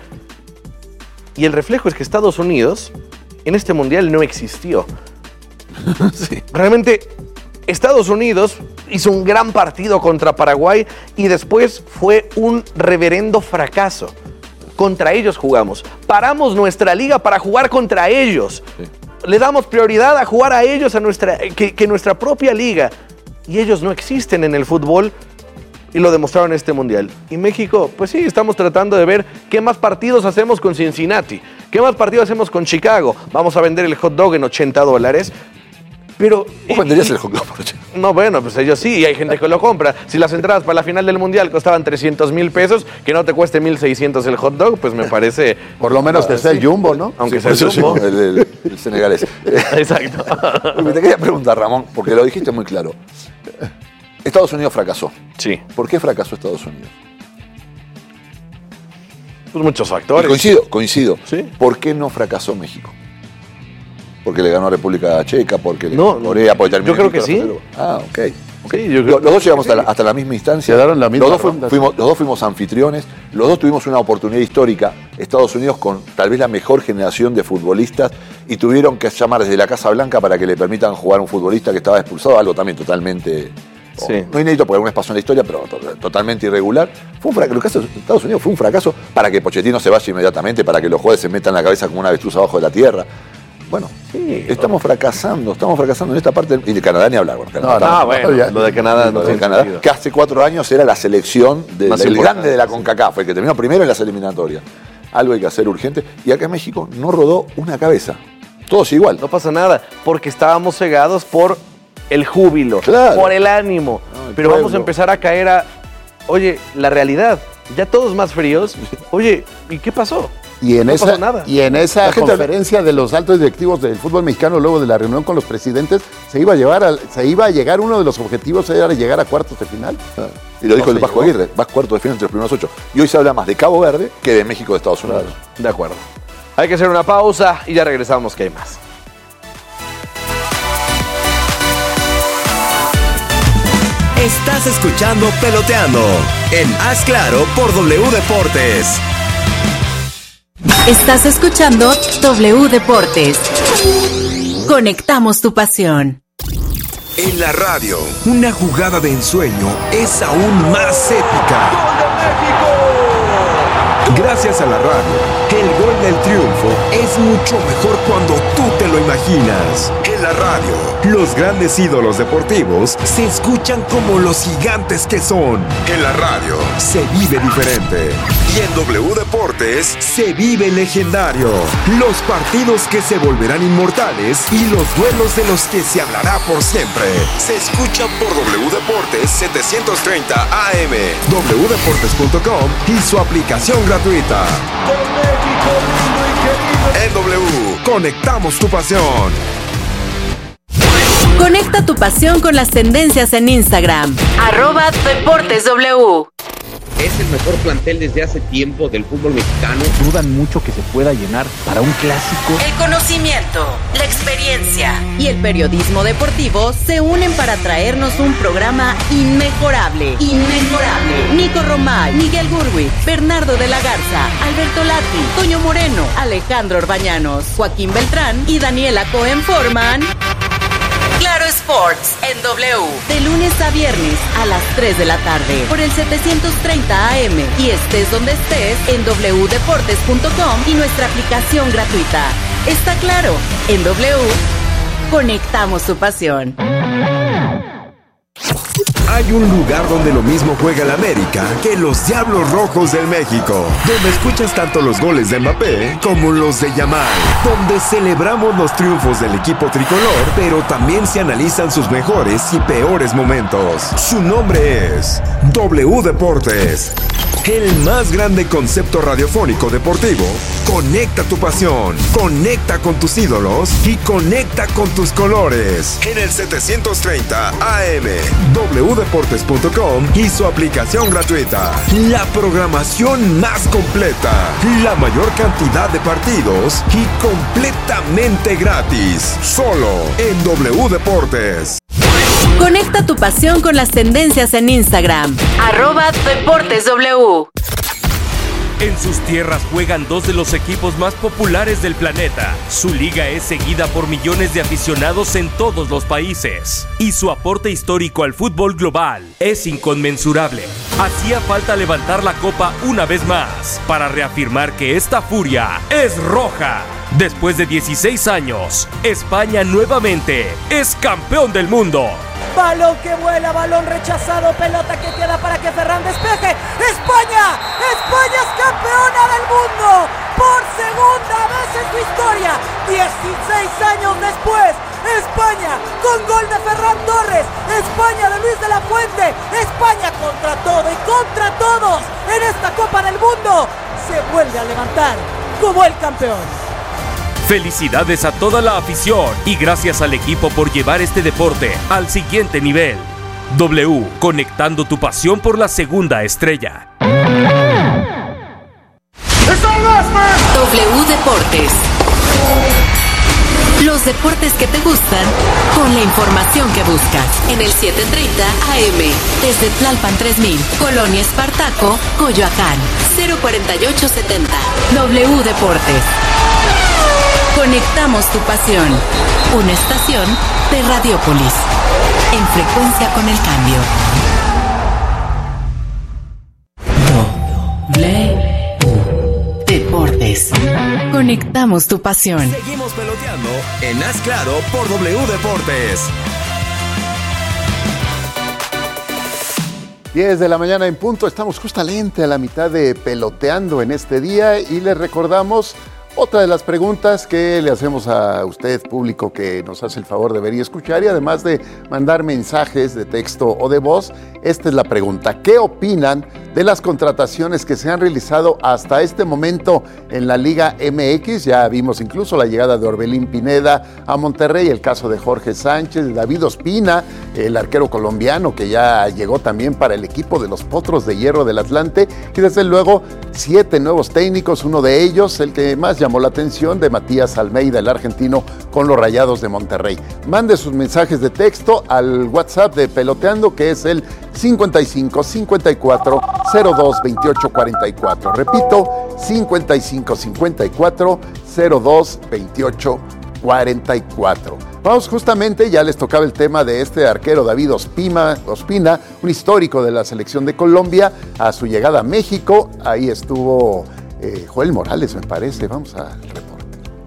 Y el reflejo es que Estados Unidos en este Mundial no existió. Sí. Realmente Estados Unidos hizo un gran partido contra Paraguay y después fue un reverendo fracaso. Contra ellos jugamos. Paramos nuestra liga para jugar contra ellos. Sí. Le damos prioridad a jugar a ellos a nuestra, que, que nuestra propia liga. Y ellos no existen en el fútbol y lo demostraron en este Mundial. Y México, pues sí, estamos tratando de ver qué más partidos hacemos con Cincinnati, qué más partidos hacemos con Chicago. Vamos a vender el hot dog en ochenta dólares. Pero... ¿Vos venderías el hot dog por ochenta? No, bueno, pues ellos sí, y hay gente que lo compra. Si las entradas para la final del Mundial costaban trescientos mil pesos, que no te cueste mil seiscientos el hot dog, pues me parece... Por lo menos que sea el Jumbo, ¿no? Aunque Sí, sea el sí, Jumbo. el, el- el senegalés. Exacto. Te quería preguntar, Ramón, porque lo dijiste muy claro. Estados Unidos fracasó. Sí. ¿Por qué fracasó Estados Unidos? Pues muchos Y factores. coincido, coincido. Sí. ¿Por qué no fracasó México? Porque le ganó a República Checa, porque le No, ganó a Corea, porque terminó yo creo que invicto, sí. pero- Ah, ok. ok. Sí, yo creo- Los, los dos llegamos hasta la, hasta la misma instancia. Quedaron la misma los, dos fu- ronda, sí. fuimos, los dos fuimos anfitriones. Los dos tuvimos una oportunidad histórica. Estados Unidos con tal vez la mejor generación de futbolistas y tuvieron que llamar desde la Casa Blanca para que le permitan jugar a un futbolista que estaba expulsado, algo también totalmente... Sí. No inédito porque alguna vez pasó en la historia, pero to- totalmente irregular. Fue un fracaso. El caso de Estados Unidos fue un fracaso para que Pochettino se vaya inmediatamente, para que los jueces se metan la cabeza como una avestruz abajo de la tierra. Bueno, Sí, estamos fracasando, estamos fracasando en esta parte. Y de Canadá ni hablar. Bueno, Canadá, No, no, Ah, bueno, ya- lo de Canadá no lo de tiene Canadá, sentido. que hace cuatro años era la selección de- Más del importante, grande de la sí. CONCACAF, el que terminó primero en las eliminatorias. Algo hay que hacer urgente. Y acá en México no rodó una cabeza. Todos igual. No pasa nada, porque estábamos cegados por el júbilo, Claro. por el ánimo. No, el Pero vamos a pueblo. empezar a caer a, oye, la realidad. Ya todos más fríos. Oye, ¿y qué pasó? Y en No esa, pasó nada. y en esa La gente- conferencia de los altos directivos del fútbol mexicano, luego de la reunión con los presidentes, se iba a llevar al- se iba a llegar, uno de los objetivos era llegar a cuartos de final. Y lo dijo No el se Vasco llegó. Aguirre, vas cuarto de final entre los primeros ocho. Y hoy se habla más de Cabo Verde que de México de Estados Unidos. De acuerdo. Hay que hacer una pausa y ya regresamos, que hay más. Estás escuchando Peloteando en Haz Claro por W Deportes. Estás escuchando W Deportes. Conectamos tu pasión. En la radio, una jugada de ensueño es aún más épica. Gracias a la radio, el gol del triunfo es mucho mejor cuando tú te lo imaginas. En la radio, los grandes ídolos deportivos se escuchan como los gigantes que son. En la radio, se vive diferente. Y en W Deportes, se vive legendario. Los partidos que se volverán inmortales y los duelos de los que se hablará por siempre. Se escuchan por W Deportes setecientos treinta A M, w deportes punto com y su aplicación gratuita. En W, conectamos tu pasión. Conecta tu pasión con las tendencias en Instagram. Arroba Deportes W. Es el mejor plantel desde hace tiempo del fútbol mexicano. Dudan mucho que se pueda llenar para un clásico. El conocimiento, la experiencia y el periodismo deportivo se unen para traernos un programa inmejorable. Inmejorable. Nico Romay, Miguel Gurwi, Bernardo de la Garza, Alberto Lati, Toño Moreno, Alejandro Orbañanos, Joaquín Beltrán y Daniela Cohen forman Claro Sports en W, de lunes a viernes a las tres de la tarde por el setecientos treinta A M y estés donde estés en w deportes punto com y nuestra aplicación gratuita. Está claro, en W conectamos tu pasión. Hay un lugar donde lo mismo juega el América que los Diablos Rojos del México, donde escuchas tanto los goles de Mbappé como los de Yamal, donde celebramos los triunfos del equipo tricolor, pero también se analizan sus mejores y peores momentos. Su nombre es W Deportes. El más grande concepto radiofónico deportivo. Conecta tu pasión, conecta con tus ídolos y conecta con tus colores. En el setecientos treinta A M, w deportes punto com y su aplicación gratuita. La programación más completa, la mayor cantidad de partidos y completamente gratis. Solo en W Deportes. Conecta tu pasión con las tendencias en Instagram. Arroba Deportes W. En sus tierras juegan dos de los equipos más populares del planeta. Su liga es seguida por millones de aficionados en todos los países. Y su aporte histórico al fútbol global es inconmensurable. Hacía falta levantar la copa una vez más para reafirmar que esta furia es roja. Después de dieciséis años, España nuevamente es campeón del mundo. Balón que vuela, balón rechazado, pelota que queda para que Ferran despeje. ¡España! ¡España es campeona del mundo! Por segunda vez en su historia, dieciséis años después, España con España contra todo y contra todos en esta Copa del Mundo se vuelve a levantar como el campeón. Felicidades a toda la afición y gracias al equipo por llevar este deporte al siguiente nivel. W, conectando tu pasión por la segunda estrella. W Deportes. Los deportes que te gustan con la información que buscas. En el siete treinta A M. Desde Tlalpan tres mil, Colonia Espartaco, Coyoacán. cero cuarenta y ocho setenta. W Deportes. Conectamos tu pasión. Una estación de Radiopolis. En frecuencia con el cambio. W Deportes. Conectamos tu pasión. Seguimos peloteando en Haz Claro por W Deportes. diez de la mañana en punto. Estamos justamente a la mitad de Peloteando en este día y les recordamos otra de las preguntas que le hacemos a usted, público, que nos hace el favor de ver y escuchar, y además de mandar mensajes de texto o de voz. Esta es la pregunta: ¿qué opinan de las contrataciones que se han realizado hasta este momento en la Liga M X? Ya vimos incluso la llegada de Orbelín Pineda a Monterrey, el caso de Jorge Sánchez, de David Ospina, el arquero colombiano que ya llegó también para el equipo de los Potros de Hierro del Atlante, y desde luego siete nuevos técnicos, uno de ellos, el que más llamó la atención, de Matías Almeida, el argentino con los Rayados de Monterrey. Mande sus mensajes de texto al WhatsApp de Peloteando, que es el cincuenta y cinco cincuenta y cuatro cero dos veintiocho cuarenta y cuatro. Repito, cincuenta y cinco cincuenta y cuatro cero dos veintiocho cuarenta y cuatro. Vamos, justamente, ya les tocaba el tema de este arquero David Ospina, Ospina, un histórico de la selección de Colombia, a su llegada a México. Ahí estuvo eh, Joel Morales, me parece. Vamos al reporte.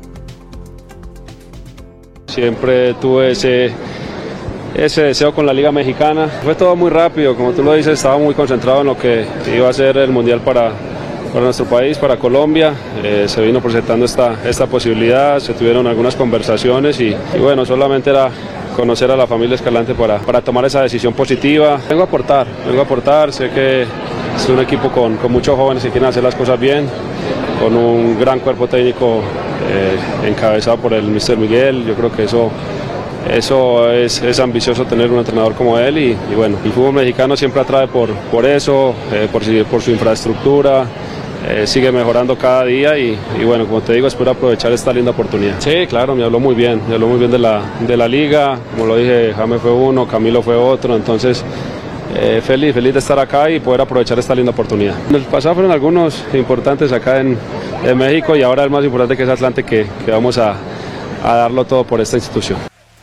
Siempre tuve ese... ese deseo con la Liga Mexicana. Fue todo muy rápido, como tú lo dices, estaba muy concentrado en lo que iba a ser el Mundial para, para nuestro país, para Colombia. Eh, se vino presentando esta, esta posibilidad, se tuvieron algunas conversaciones y, y bueno, solamente era conocer a la familia Escalante para, para tomar esa decisión positiva. Vengo a aportar, vengo a aportar, sé que es un equipo con, con muchos jóvenes que quieren hacer las cosas bien, con un gran cuerpo técnico eh, encabezado por el míster Miguel. Yo creo que eso Eso es, es ambicioso tener un entrenador como él y, y bueno, el fútbol mexicano siempre atrae por, por eso, eh, por, por su infraestructura, eh, sigue mejorando cada día y, y bueno, como te digo, espero aprovechar esta linda oportunidad. Sí, claro, me habló muy bien, me habló muy bien de la, de la liga, como lo dije, Jaime fue uno, Camilo fue otro, entonces eh, feliz, feliz de estar acá y poder aprovechar esta linda oportunidad. En el pasado fueron algunos importantes acá en, en México y ahora el más importante, que es Atlante, que, que vamos a, a darlo todo por esta institución.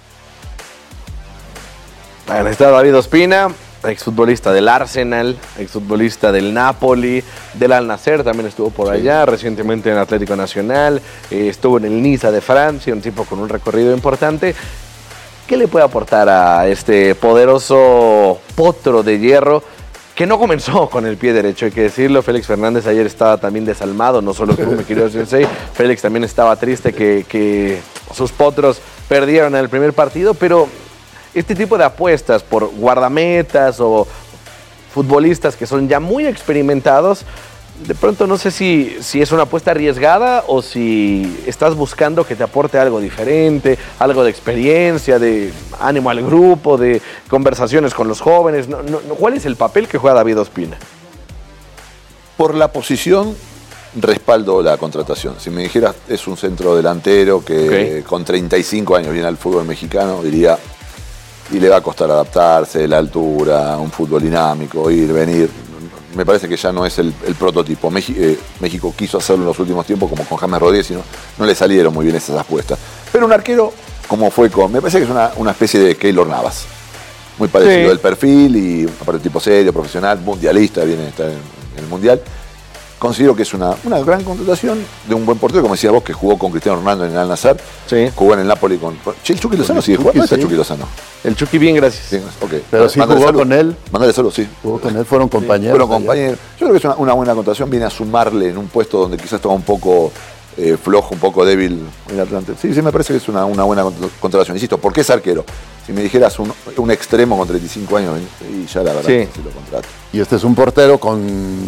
Bueno, está David Ospina, exfutbolista del Arsenal, exfutbolista del Napoli, del Al Nassr, también estuvo por allá, sí. Recientemente en Atlético Nacional, eh, estuvo en el Niza de Francia, un tipo con un recorrido importante. ¿Qué le puede aportar a este poderoso potro de hierro que no comenzó con el pie derecho? Hay que decirlo, Félix Fernández ayer estaba también desalmado, no solo tú, mi querido Sensei, Félix también estaba triste que, que sus potros perdieron en el primer partido, pero este tipo de apuestas por guardametas o futbolistas que son ya muy experimentados, de pronto no sé si, si es una apuesta arriesgada o si estás buscando que te aporte algo diferente, algo de experiencia, de ánimo al grupo, de conversaciones con los jóvenes. No, no, ¿Cuál es el papel que juega David Ospina? Por la posición, respaldo la contratación. Si me dijeras, es un centro delantero que okay. con treinta y cinco años viene al fútbol mexicano, diría... y le va a costar adaptarse, la altura, un fútbol dinámico, ir, venir. Me parece que ya no es el, el prototipo. México, eh, México quiso hacerlo en los últimos tiempos, como con James Rodríguez, y no, no le salieron muy bien esas apuestas. Pero un arquero, como fue con... Me parece que es una, una especie de Keylor Navas. Muy parecido sí. el perfil, y aparte tipo serio, profesional, mundialista, viene a estar en, en el Mundial. Considero que es una, una gran contratación de un buen portero, como decías vos, que jugó con Cristiano Ronaldo en el Al Nassr, sí. jugó en el Napoli con... Che, ¿el Chucky Lozano sigue jugando? ¿Dónde está Chucky Lozano? El Chucky bien, gracias. Sí, okay. Pero sí Mándale jugó salud. con él. Mándale solo, sí. Jugó con él, fueron compañeros. Sí, fueron compañeros. Yo creo que es una, una buena contratación, viene a sumarle en un puesto donde quizás estaba un poco eh, flojo, un poco débil en Atlante. Sí, sí, me parece que es una, una buena contratación. Insisto, ¿por qué es arquero? Si me dijeras un, un extremo con treinta y cinco años, y ya la verdad sí. que se lo contrato. Y este es un portero con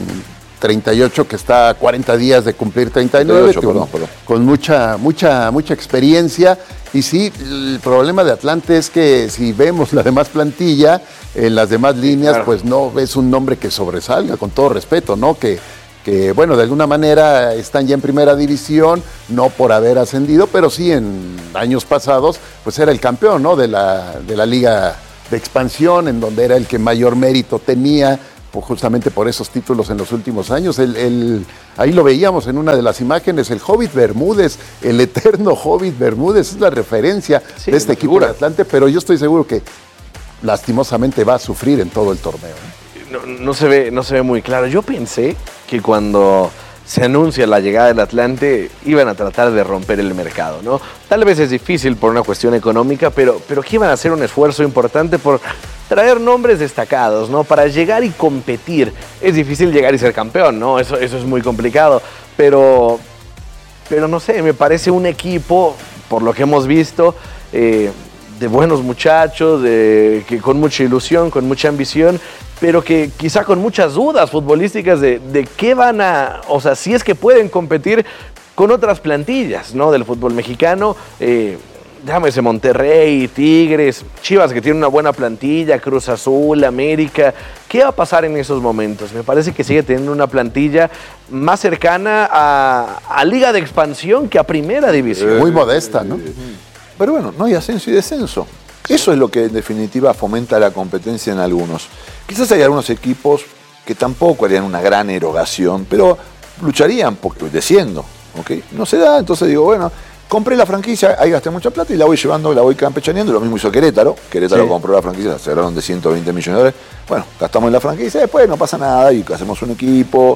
treinta y ocho que está a cuarenta días de cumplir treinta y nueve, treinta y ocho, con, perdón, perdón. con mucha, mucha, mucha experiencia. Y sí, el problema de Atlante es que si vemos la demás plantilla, en las demás líneas, claro. pues no ves un nombre que sobresalga, con todo respeto, ¿no? Que, que, bueno, de alguna manera están ya en primera división, no por haber ascendido, pero sí en años pasados, pues era el campeón, ¿no? De la, de la Liga de Expansión, en donde era el que mayor mérito tenía, pues justamente por esos títulos en los últimos años. El, el, ahí lo veíamos en una de las imágenes, el Hobbit Bermúdez, el eterno Hobbit Bermúdez, es la referencia sí, de este equipo de Atlante, pero yo estoy seguro que lastimosamente va a sufrir en todo el torneo. No, no, se ve, no se ve muy claro. Yo pensé que cuando se anuncia la llegada del Atlante iban a tratar de romper el mercado, ¿no? Tal vez es difícil por una cuestión económica, pero, pero que iban a hacer un esfuerzo importante por traer nombres destacados, ¿no? Para llegar y competir. Es difícil llegar y ser campeón, ¿no? Eso, eso es muy complicado, pero, pero no sé, me parece un equipo, por lo que hemos visto, eh, de buenos muchachos, de, que con mucha ilusión, con mucha ambición, pero que quizá con muchas dudas futbolísticas de, de qué van a, o sea, si es que pueden competir con otras plantillas, ¿no? Del fútbol mexicano, eh, llámese Monterrey, Tigres, Chivas, que tiene una buena plantilla, Cruz Azul, América. ¿Qué va a pasar en esos momentos? Me parece que sigue teniendo una plantilla más cercana a, a Liga de Expansión que a Primera División. Muy modesta, ¿no? Pero bueno, no hay ascenso y descenso. Eso es lo que en definitiva fomenta la competencia en algunos. Quizás hay algunos equipos que tampoco harían una gran erogación, pero lucharían porque desciendo, ¿ok? No se da, entonces digo, bueno, compré la franquicia, ahí gasté mucha plata y la voy llevando, la voy campechaneando. Lo mismo hizo Querétaro. Querétaro sí. compró la franquicia, se cerraron de ciento veinte millones de dólares. Bueno, gastamos en la franquicia, después no pasa nada y hacemos un equipo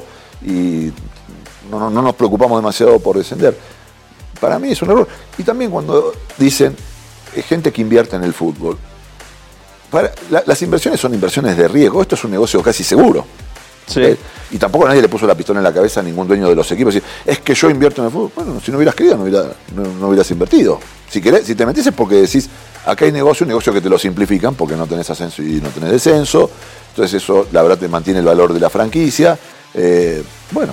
y no, no, no nos preocupamos demasiado por descender. Para mí es un error. Y también cuando dicen gente que invierte en el fútbol. Para, la, las inversiones son inversiones de riesgo. Esto es un negocio casi seguro. Sí. ¿Eh? Y tampoco nadie le puso la pistola en la cabeza a ningún dueño de los equipos. Decir, es que yo invierto en el fútbol. Bueno, si no hubieras querido, no, hubiera, no, no hubieras invertido. Si querés, si te metes es porque decís, acá hay negocio, un negocio que te lo simplifican porque no tenés ascenso y no tenés descenso. Entonces eso, la verdad, te mantiene el valor de la franquicia. Eh, bueno.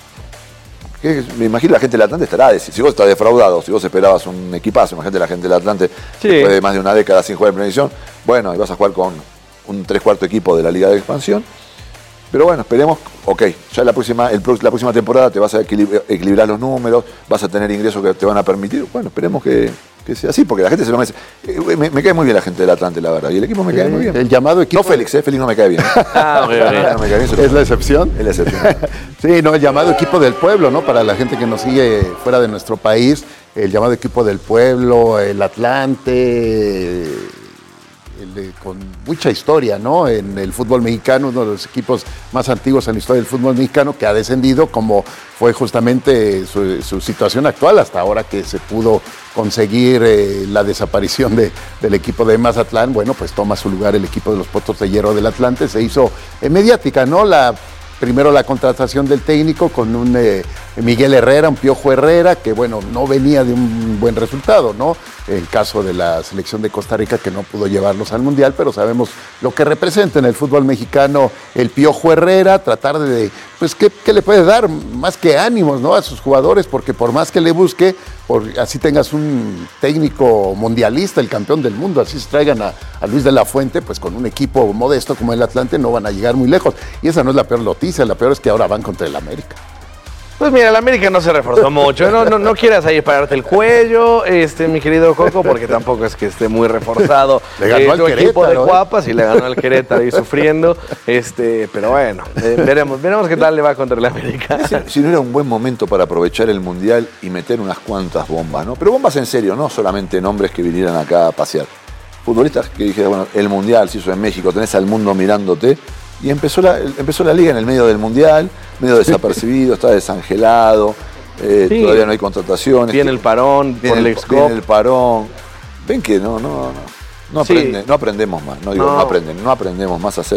Me imagino la gente del Atlante estará, si vos estás defraudado, si vos esperabas un equipazo, imagínate la gente del Atlante sí. después de más de una década sin jugar en primera división, bueno, y vas a jugar con un tres cuarto equipo de la Liga de Expansión. Pero bueno, esperemos, ok, ya la próxima, el, la próxima temporada te vas a equilibrar, equilibrar los números, vas a tener ingresos que te van a permitir. Bueno, esperemos que, que sea así, porque la gente se lo merece. Me, me cae muy bien la gente del Atlante, la verdad, y el equipo me cae muy bien. El llamado equipo. No Félix, eh, Félix no me cae bien. Ah, okay, okay. No me cae bien, ¿es la excepción? Es la excepción. Sí, no, el llamado equipo del pueblo, ¿no? Para la gente que nos sigue fuera de nuestro país, el llamado equipo del pueblo, el Atlante. El, con mucha historia, ¿no? En el fútbol mexicano, uno de los equipos más antiguos en la historia del fútbol mexicano, que ha descendido, como fue justamente su, su situación actual, hasta ahora que se pudo conseguir eh, la desaparición de, del equipo de Mazatlán. Bueno, pues toma su lugar el equipo de los Potros de Hierro del Atlante. Se hizo eh, mediática, ¿no? La Primero la contratación del técnico con un eh, Miguel Herrera, un Piojo Herrera, que bueno, no venía de un buen resultado, ¿no? El caso de la selección de Costa Rica, que no pudo llevarlos al Mundial, pero sabemos lo que representa en el fútbol mexicano el Piojo Herrera, tratar de, pues, ¿qué, qué le puede dar? Más que ánimos, ¿no? A sus jugadores, porque por más que le busque, por, así tengas un técnico mundialista, el campeón del mundo, así se traigan a, a Luis de la Fuente, pues con un equipo modesto como el Atlante no van a llegar muy lejos. Y esa no es la peor noticia, la peor es que ahora van contra el América. Pues mira, el América no se reforzó mucho, no, no, no quieras ahí pararte el cuello, este, mi querido Coco, porque tampoco es que esté muy reforzado. Le ganó eh, al tu equipo de ¿eh? Guapas y le ganó al Querétaro ahí sufriendo, este, pero bueno, eh, veremos, veremos qué tal le va contra el América. Si, si no era un buen momento para aprovechar el Mundial y meter unas cuantas bombas, ¿no? Pero bombas en serio, no solamente nombres que vinieran acá a pasear. Futbolistas que dijeron, bueno, el Mundial se hizo en México, tenés al mundo mirándote. Y empezó la, empezó la liga en el medio del Mundial, medio desapercibido, está desangelado, eh, sí. Todavía no hay contrataciones. Viene el parón, viene el, viene el parón. Ven que no, no, no, no, sí. aprende, no aprendemos más, no digo no. no aprenden, no aprendemos más a hacer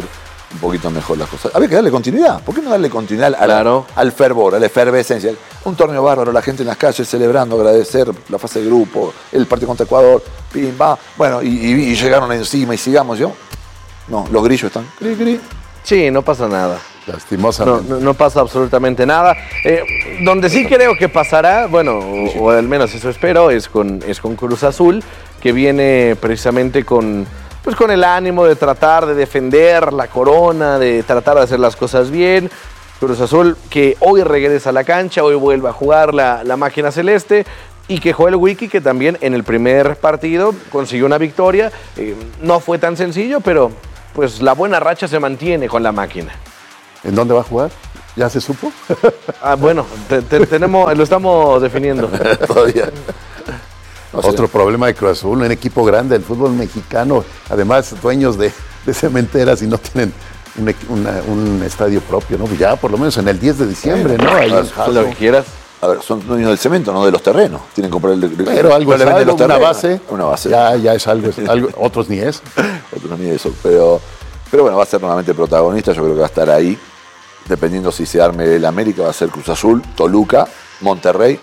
un poquito mejor las cosas. Había que darle continuidad. ¿Por qué no darle continuidad a la- Claro. al fervor, a la efervescencia? Un torneo bárbaro, la gente en las calles celebrando, agradecer la fase de grupo, el partido contra Ecuador, pim, va. Bueno, y, y- y llegaron encima y sigamos yo. No, los grillos están. Gri, gri. Sí, no pasa nada. No, Lastimosamente. no, no pasa absolutamente nada. Eh, donde sí creo que pasará, bueno, o, o al menos eso espero, es con, es con Cruz Azul, que viene precisamente con, pues con el ánimo de tratar de defender la corona, de tratar de hacer las cosas bien. Cruz Azul que hoy regresa a la cancha, hoy vuelve a jugar la, la máquina celeste. Y que Joel Wiki, que también en el primer partido consiguió una victoria. Eh, no fue tan sencillo, pero pues la buena racha se mantiene con la máquina. ¿En dónde va a jugar? ¿Ya se supo? Ah, bueno, te- te- tenemos, lo estamos definiendo. Todavía. O sea, Otro problema de Cruz Azul, un equipo grande del fútbol mexicano, además dueños de, de cementeras y no tienen un, equ- una- un estadio propio, ¿no? Ya por lo menos en el diez de diciembre, ¿no? Ahí en haz Jaso. lo que quieras. A ver, son dueños del cemento, no de los terrenos. Tienen que comprar el. Pero algo es probablemente algo, los una terrenos. base, Una base. ya, ya es algo, es algo, otros ni es. Otros ni eso. Pero, pero bueno, va a ser nuevamente protagonista. Yo creo que va a estar ahí. Dependiendo si se arme el América, va a ser Cruz Azul, Toluca, Monterrey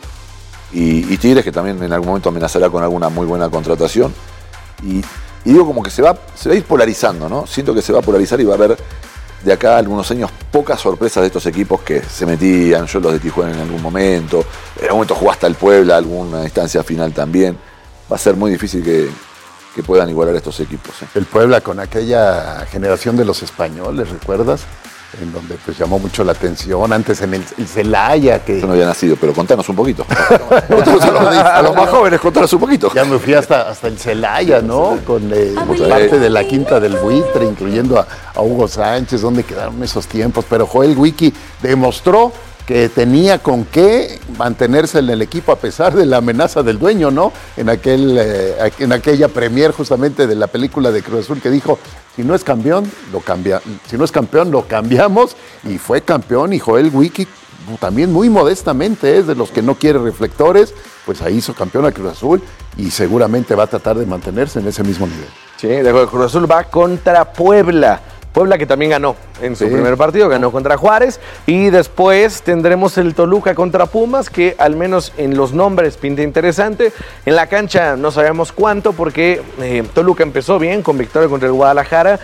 y, y Tigres, que también en algún momento amenazará con alguna muy buena contratación. Y, y digo como que se va, se va a ir polarizando, ¿no? Siento que se va a polarizar y va a haber de acá a algunos años pocas sorpresas de estos equipos que se metían, yo los de Tijuana en algún momento, en algún momento jugó hasta el Puebla, alguna instancia final también. Va a ser muy difícil que, que puedan igualar estos equipos. ¿eh? El Puebla con aquella generación de los españoles, ¿recuerdas? En donde pues llamó mucho la atención, antes en el, el Celaya, que... Yo no había nacido, pero contanos un poquito. Contanos a, los, a los más jóvenes, contanos un poquito. Ya me fui hasta, hasta el Celaya, ¿no? Con eh, Abuelo. parte de la quinta del buitre, incluyendo a, a Hugo Sánchez, donde quedaron esos tiempos. Pero Joel Wiki demostró que tenía con qué mantenerse en el equipo a pesar de la amenaza del dueño, ¿no? En, aquel, eh, en aquella premier justamente de la película de Cruz Azul que dijo, si no es campeón, lo cambia, si no es campeón, lo cambiamos, y fue campeón. Y Joel Wiki también muy modestamente es de los que no quiere reflectores, pues ahí hizo campeón a Cruz Azul y seguramente va a tratar de mantenerse en ese mismo nivel. Sí, de acuerdo, Cruz Azul va contra Puebla. Puebla que también ganó en su Sí. primer partido, ganó contra Juárez. Y después tendremos el Toluca contra Pumas, que al menos en los nombres pinta interesante. En la cancha no sabemos cuánto, porque eh, Toluca empezó bien con victoria contra el Guadalajara.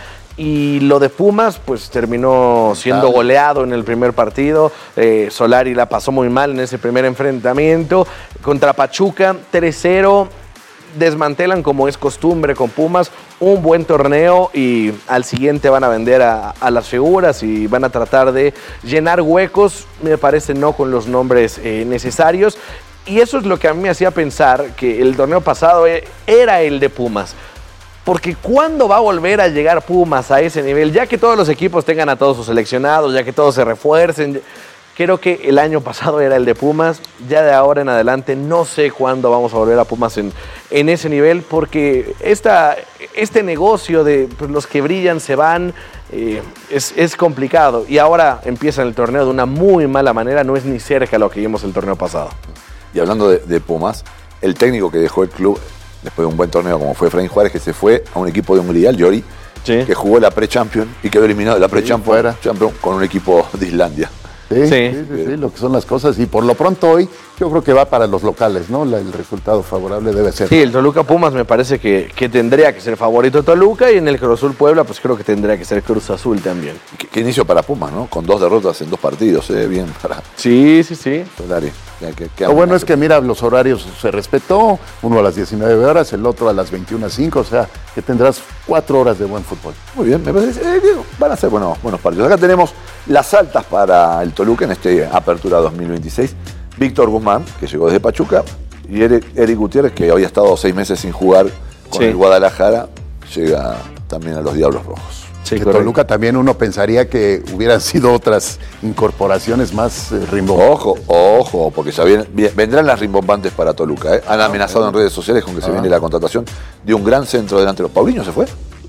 Y lo de Pumas, pues terminó siendo Claro. goleado en el primer partido. Eh, Solari la pasó muy mal en ese primer enfrentamiento. Contra Pachuca, tres cero. Desmantelan, como es costumbre con Pumas, un buen torneo, y al siguiente van a vender a, a las figuras y van a tratar de llenar huecos, me parece, no con los nombres eh, necesarios. Y eso es lo que a mí me hacía pensar que el torneo pasado eh, era el de Pumas. Porque ¿cuándo va a volver a llegar Pumas a ese nivel? Ya que todos los equipos tengan a todos sus seleccionados, ya que todos se refuercen. Creo que el año pasado era el de Pumas, ya de ahora en adelante no sé cuándo vamos a volver a Pumas en, en ese nivel, porque esta, este negocio de pues, los que brillan se van, eh, es, es complicado. Y ahora empiezan el torneo de una muy mala manera, no es ni cerca lo que vimos el torneo pasado. Y hablando de, de Pumas, el técnico que dejó el club después de un buen torneo como fue Efraín Juárez, que se fue a un equipo de Hungría, el Llori, sí. que jugó la pre-champion y quedó eliminado de la pre-champion Sí, champion con un equipo de Islandia. Sí, Sí. sí, sí, sí, lo que son las cosas. Y por lo pronto hoy yo creo que va para los locales, ¿no? La- el resultado favorable debe ser. Sí, el Toluca Pumas me parece que, que tendría que ser favorito Toluca, y en el Cruz Azul Puebla pues creo que tendría que ser Cruz Azul también. Qué, qué inicio para Pumas, ¿no? Con dos derrotas en dos partidos, ¿eh? Bien para Sí, sí, sí. Solari. Ya que- que Lo bueno es que, mira, los horarios se respetó, uno a las diecinueve horas, el otro a las veintiuna cinco, o sea, que tendrás cuatro horas de buen fútbol. Muy bien, me parece. Eh, Diego, van a ser buenos, buenos partidos. Acá tenemos las altas para el Toluca en este Apertura dos mil veintiséis. Víctor Guzmán, que llegó desde Pachuca, y Eric, Eric Gutiérrez, que había estado seis meses sin jugar con Sí. el Guadalajara, llega también a los Diablos Rojos. Sí, que correcto. Toluca también uno pensaría que hubieran sido otras incorporaciones más eh, rimbombantes. Ojo, ojo, porque ya viene- vi- vendrán las rimbombantes para Toluca. ¿eh? Han amenazado en redes sociales con que se Ah. viene la contratación de un gran centro delantero. ¿Paulinho se fue?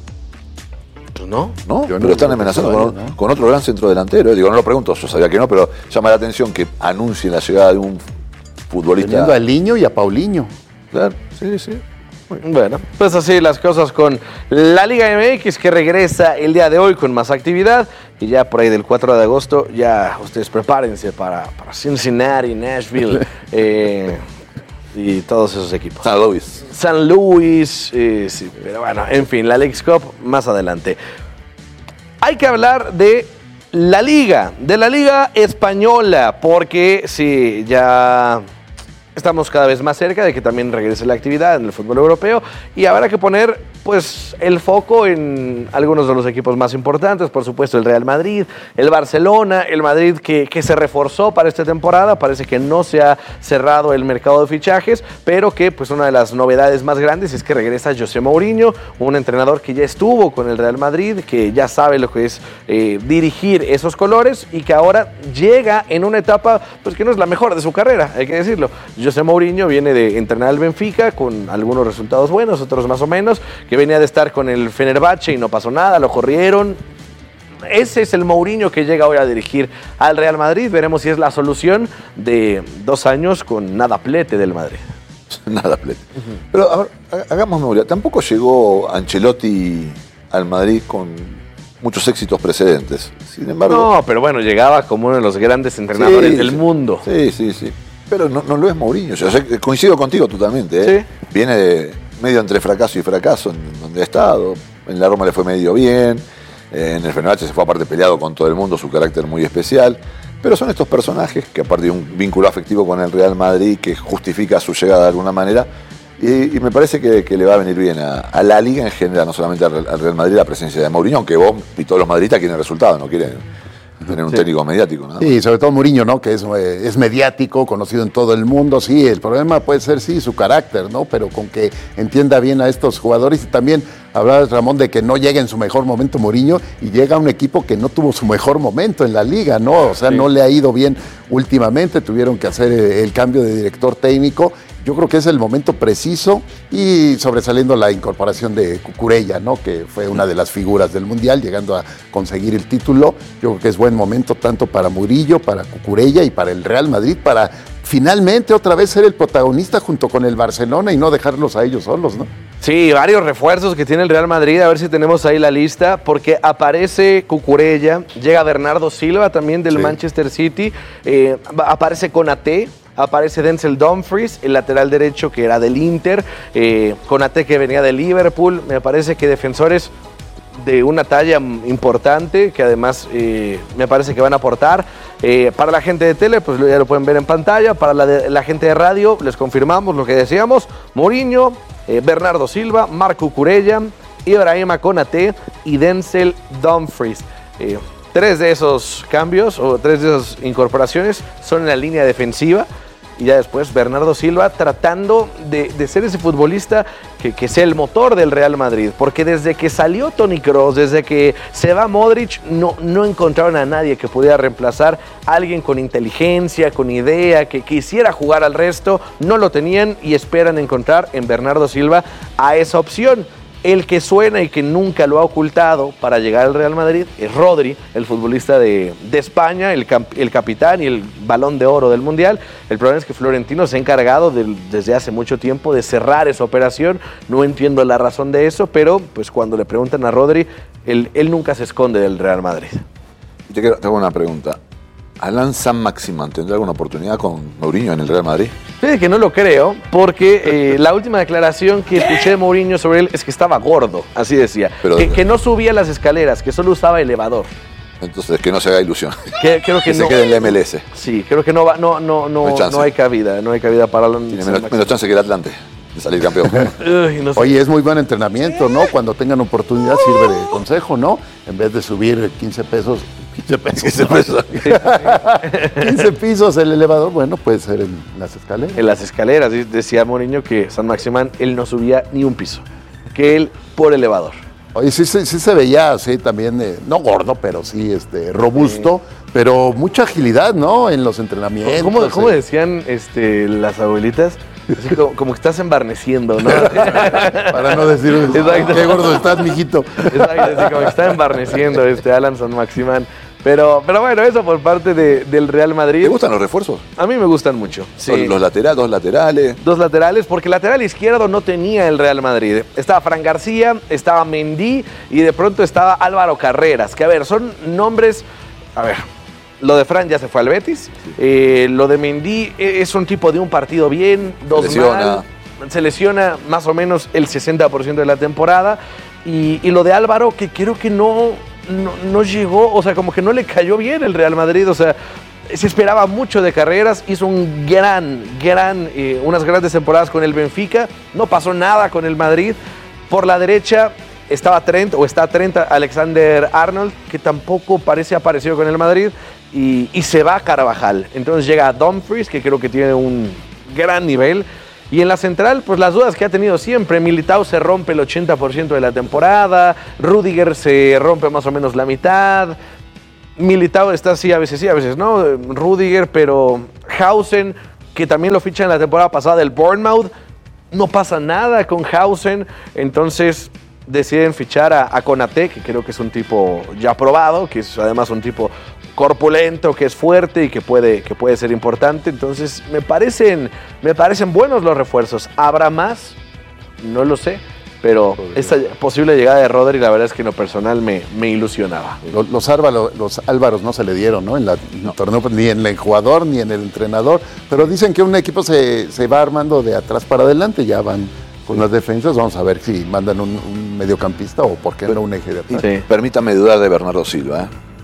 Pues no. No, Yo no, pero están yo amenazando no, con, no. con otro gran centro delantero. ¿eh? Digo, no lo pregunto, yo sabía que no, pero llama la atención que anuncien la llegada de un futbolista. Teniendo a Liño y a Paulinho. Claro, sí, sí. Bueno, pues así las cosas con la Liga M X, que regresa el día de hoy con más actividad. Y ya por ahí del cuatro de agosto, ya ustedes prepárense para, para Cincinnati, Nashville eh, y todos esos equipos. San Luis. San Luis, eh, sí, pero bueno, en fin, la Leagues Cup más adelante. Hay que hablar de la Liga, de la Liga Española, porque sí, ya estamos cada vez más cerca de que también regrese la actividad en el fútbol europeo y habrá que poner pues el foco en algunos de los equipos más importantes, por supuesto el Real Madrid, el Barcelona, el Madrid que, que se reforzó para esta temporada, parece que no se ha cerrado el mercado de fichajes, pero que pues una de las novedades más grandes es que regresa José Mourinho, un entrenador que ya estuvo con el Real Madrid, que ya sabe lo que es eh, dirigir esos colores y que ahora llega en una etapa pues que no es la mejor de su carrera, hay que decirlo. José Mourinho viene de entrenar al Benfica con algunos resultados buenos, otros más o menos, que venía de estar con el Fenerbahce y no pasó nada, lo corrieron. Ese es el Mourinho que llega hoy a dirigir al Real Madrid. Veremos si es la solución de dos años con nada plete del Madrid. Nada plete. Uh-huh. Pero a ver, hagamos memoria. Tampoco llegó Ancelotti al Madrid con muchos éxitos precedentes. Sin embargo... No, pero bueno, llegaba como uno de los grandes entrenadores sí, del sí. mundo. Sí, sí, sí. Pero no, no lo es Mourinho. O sea, coincido contigo totalmente. ¿eh? Sí. Viene de... medio entre fracaso y fracaso en donde ha estado. En la Roma le fue medio bien, en el Fenerbahce se fue aparte peleado con todo el mundo, su carácter muy especial. Pero son estos personajes que aparte de un vínculo afectivo con el Real Madrid que justifica su llegada de alguna manera, y, y me parece que, que le va a venir bien a, a la Liga en general, no solamente al, al Real Madrid, la presencia de Mourinho, aunque vos y todos los madridistas quieren resultados, no quieren tener un sí. técnico mediático, ¿no? Sí, sobre todo Mourinho, ¿no? Que es, eh, es mediático, conocido en todo el mundo. Sí, el problema puede ser, sí, su carácter, ¿no? Pero con que entienda bien a estos jugadores. Y también hablabas, Ramón, de que no llega en su mejor momento Mourinho y llega a un equipo que no tuvo su mejor momento en la Liga, ¿no? O sea, sí. no le ha ido bien últimamente. Tuvieron que hacer el cambio de director técnico. Yo creo que es el momento preciso y sobresaliendo la incorporación de Cucurella, ¿no? Que fue una de las figuras del Mundial, llegando a conseguir el título. Yo creo que es buen momento tanto para Murillo, para Cucurella y para el Real Madrid, para finalmente otra vez ser el protagonista junto con el Barcelona y no dejarlos a ellos solos, ¿no? Sí, varios refuerzos que tiene el Real Madrid, a ver si tenemos ahí la lista, porque aparece Cucurella, llega Bernardo Silva también del sí. Manchester City, eh, aparece Konaté, aparece Denzel Dumfries, el lateral derecho que era del Inter, eh, Konaté que venía del Liverpool. Me parece que defensores de una talla importante, que además eh, me parece que van a aportar. Eh, para la gente de tele, pues ya lo pueden ver en pantalla. Para la, de, la gente de radio, les confirmamos lo que decíamos. Mourinho, eh, Bernardo Silva, Marco Cucurella, Ibrahima Konaté y Denzel Dumfries. Eh, Tres de esos cambios o tres de esas incorporaciones son en la línea defensiva y ya después Bernardo Silva tratando de, de ser ese futbolista que, que sea el motor del Real Madrid, porque desde que salió Toni Kroos, desde que se va Modric, no, no encontraron a nadie que pudiera reemplazar a alguien con inteligencia, con idea, que quisiera jugar al resto. No lo tenían y esperan encontrar en Bernardo Silva a esa opción. El que suena y que nunca lo ha ocultado para llegar al Real Madrid es Rodri, el futbolista de, de España, el, camp, el capitán y el balón de oro del Mundial. El problema es que Florentino se ha encargado de, desde hace mucho tiempo de cerrar esa operación. No entiendo la razón de eso, pero pues cuando le preguntan a Rodri, él, él nunca se esconde del Real Madrid. Te quiero, tengo una pregunta. ¿Alain Saint-Maximin tendrá alguna oportunidad con Mourinho en el Real Madrid? Fíjate que no lo creo, porque eh, la última declaración que escuché de Mourinho sobre él es que estaba gordo, así decía. Pero, que, que no subía las escaleras, que solo usaba elevador. Entonces, que no se haga ilusión. Que, creo que, que no, se quede en la M L S. Sí, creo que no va, no, no, no, no, hay, no hay cabida, no hay cabida para Alain. Tiene menos, menos chance que el Atlante de salir campeón. Uy, no sé. Oye, es muy buen entrenamiento, ¿no? Cuando tengan oportunidad sirve de consejo, ¿no? En vez de subir quince pesos, quince pesos, quince, pesos. quince pisos el elevador, bueno, puede ser en las escaleras. En las escaleras, decía Mourinho que Saint-Maximin, él no subía ni un piso, que él por elevador. Oye, sí, sí, sí se veía así también, eh, no gordo, pero sí este, robusto, sí. Pero mucha agilidad, ¿no? En los entrenamientos. ¿Cómo, cómo eh. decían este, las abuelitas? Así como, como que estás embarneciendo, ¿no? Para no decir, exacto. Qué gordo estás, mijito. Exacto, así como que está embarneciendo este Alain Saint-Maximin. Pero, pero bueno, eso por parte de, del Real Madrid. ¿Te gustan los refuerzos? A mí me gustan mucho. Sí. Los laterales, dos laterales. Dos laterales, porque lateral izquierdo no tenía el Real Madrid. Estaba Fran García, estaba Mendy y de pronto estaba Álvaro Carreras. Que a ver, son nombres... A ver, lo de Fran ya se fue al Betis. Eh, lo de Mendy es un tipo de un partido bien, dos Lesiona. mal. Se lesiona más o menos el sesenta por ciento de la temporada. Y, y lo de Álvaro, que creo que no, no, no llegó, o sea, como que no le cayó bien el Real Madrid. O sea, se esperaba mucho de Carreras, hizo un gran, gran, eh, unas grandes temporadas con el Benfica. No pasó nada con el Madrid. Por la derecha estaba Trent, o está Trent Alexander-Arnold, que tampoco parece aparecido con el Madrid. Y, y se va Carvajal. Entonces llega Dumfries, que creo que tiene un gran nivel. Y en la central, pues las dudas que ha tenido siempre. Militao se rompe el ochenta por ciento de la temporada. Rüdiger se rompe más o menos la mitad. Militao está así, a veces sí, a veces no. Rüdiger, pero Hausen, que también lo fichan en la temporada pasada del Bournemouth. No pasa nada con Hausen. Entonces deciden fichar a, a Konaté, que creo que es un tipo ya probado, que es además un tipo corpulento, que es fuerte y que puede, que puede ser importante. Entonces me parecen, me parecen buenos los refuerzos. ¿Habrá más? No lo sé, pero esta posible llegada de Rodri, la verdad es que en lo personal me, me ilusionaba. Los, los, Álvaro, los Álvaros no se le dieron, ¿no? En, la, en el torneo, ni en el jugador ni en el entrenador, pero dicen que un equipo se, se va armando de atrás para adelante, ya van con las defensas. Vamos a ver si mandan un, un mediocampista o por qué no un eje de atrás. Sí. Permítame dudar de Bernardo Silva, ¿eh?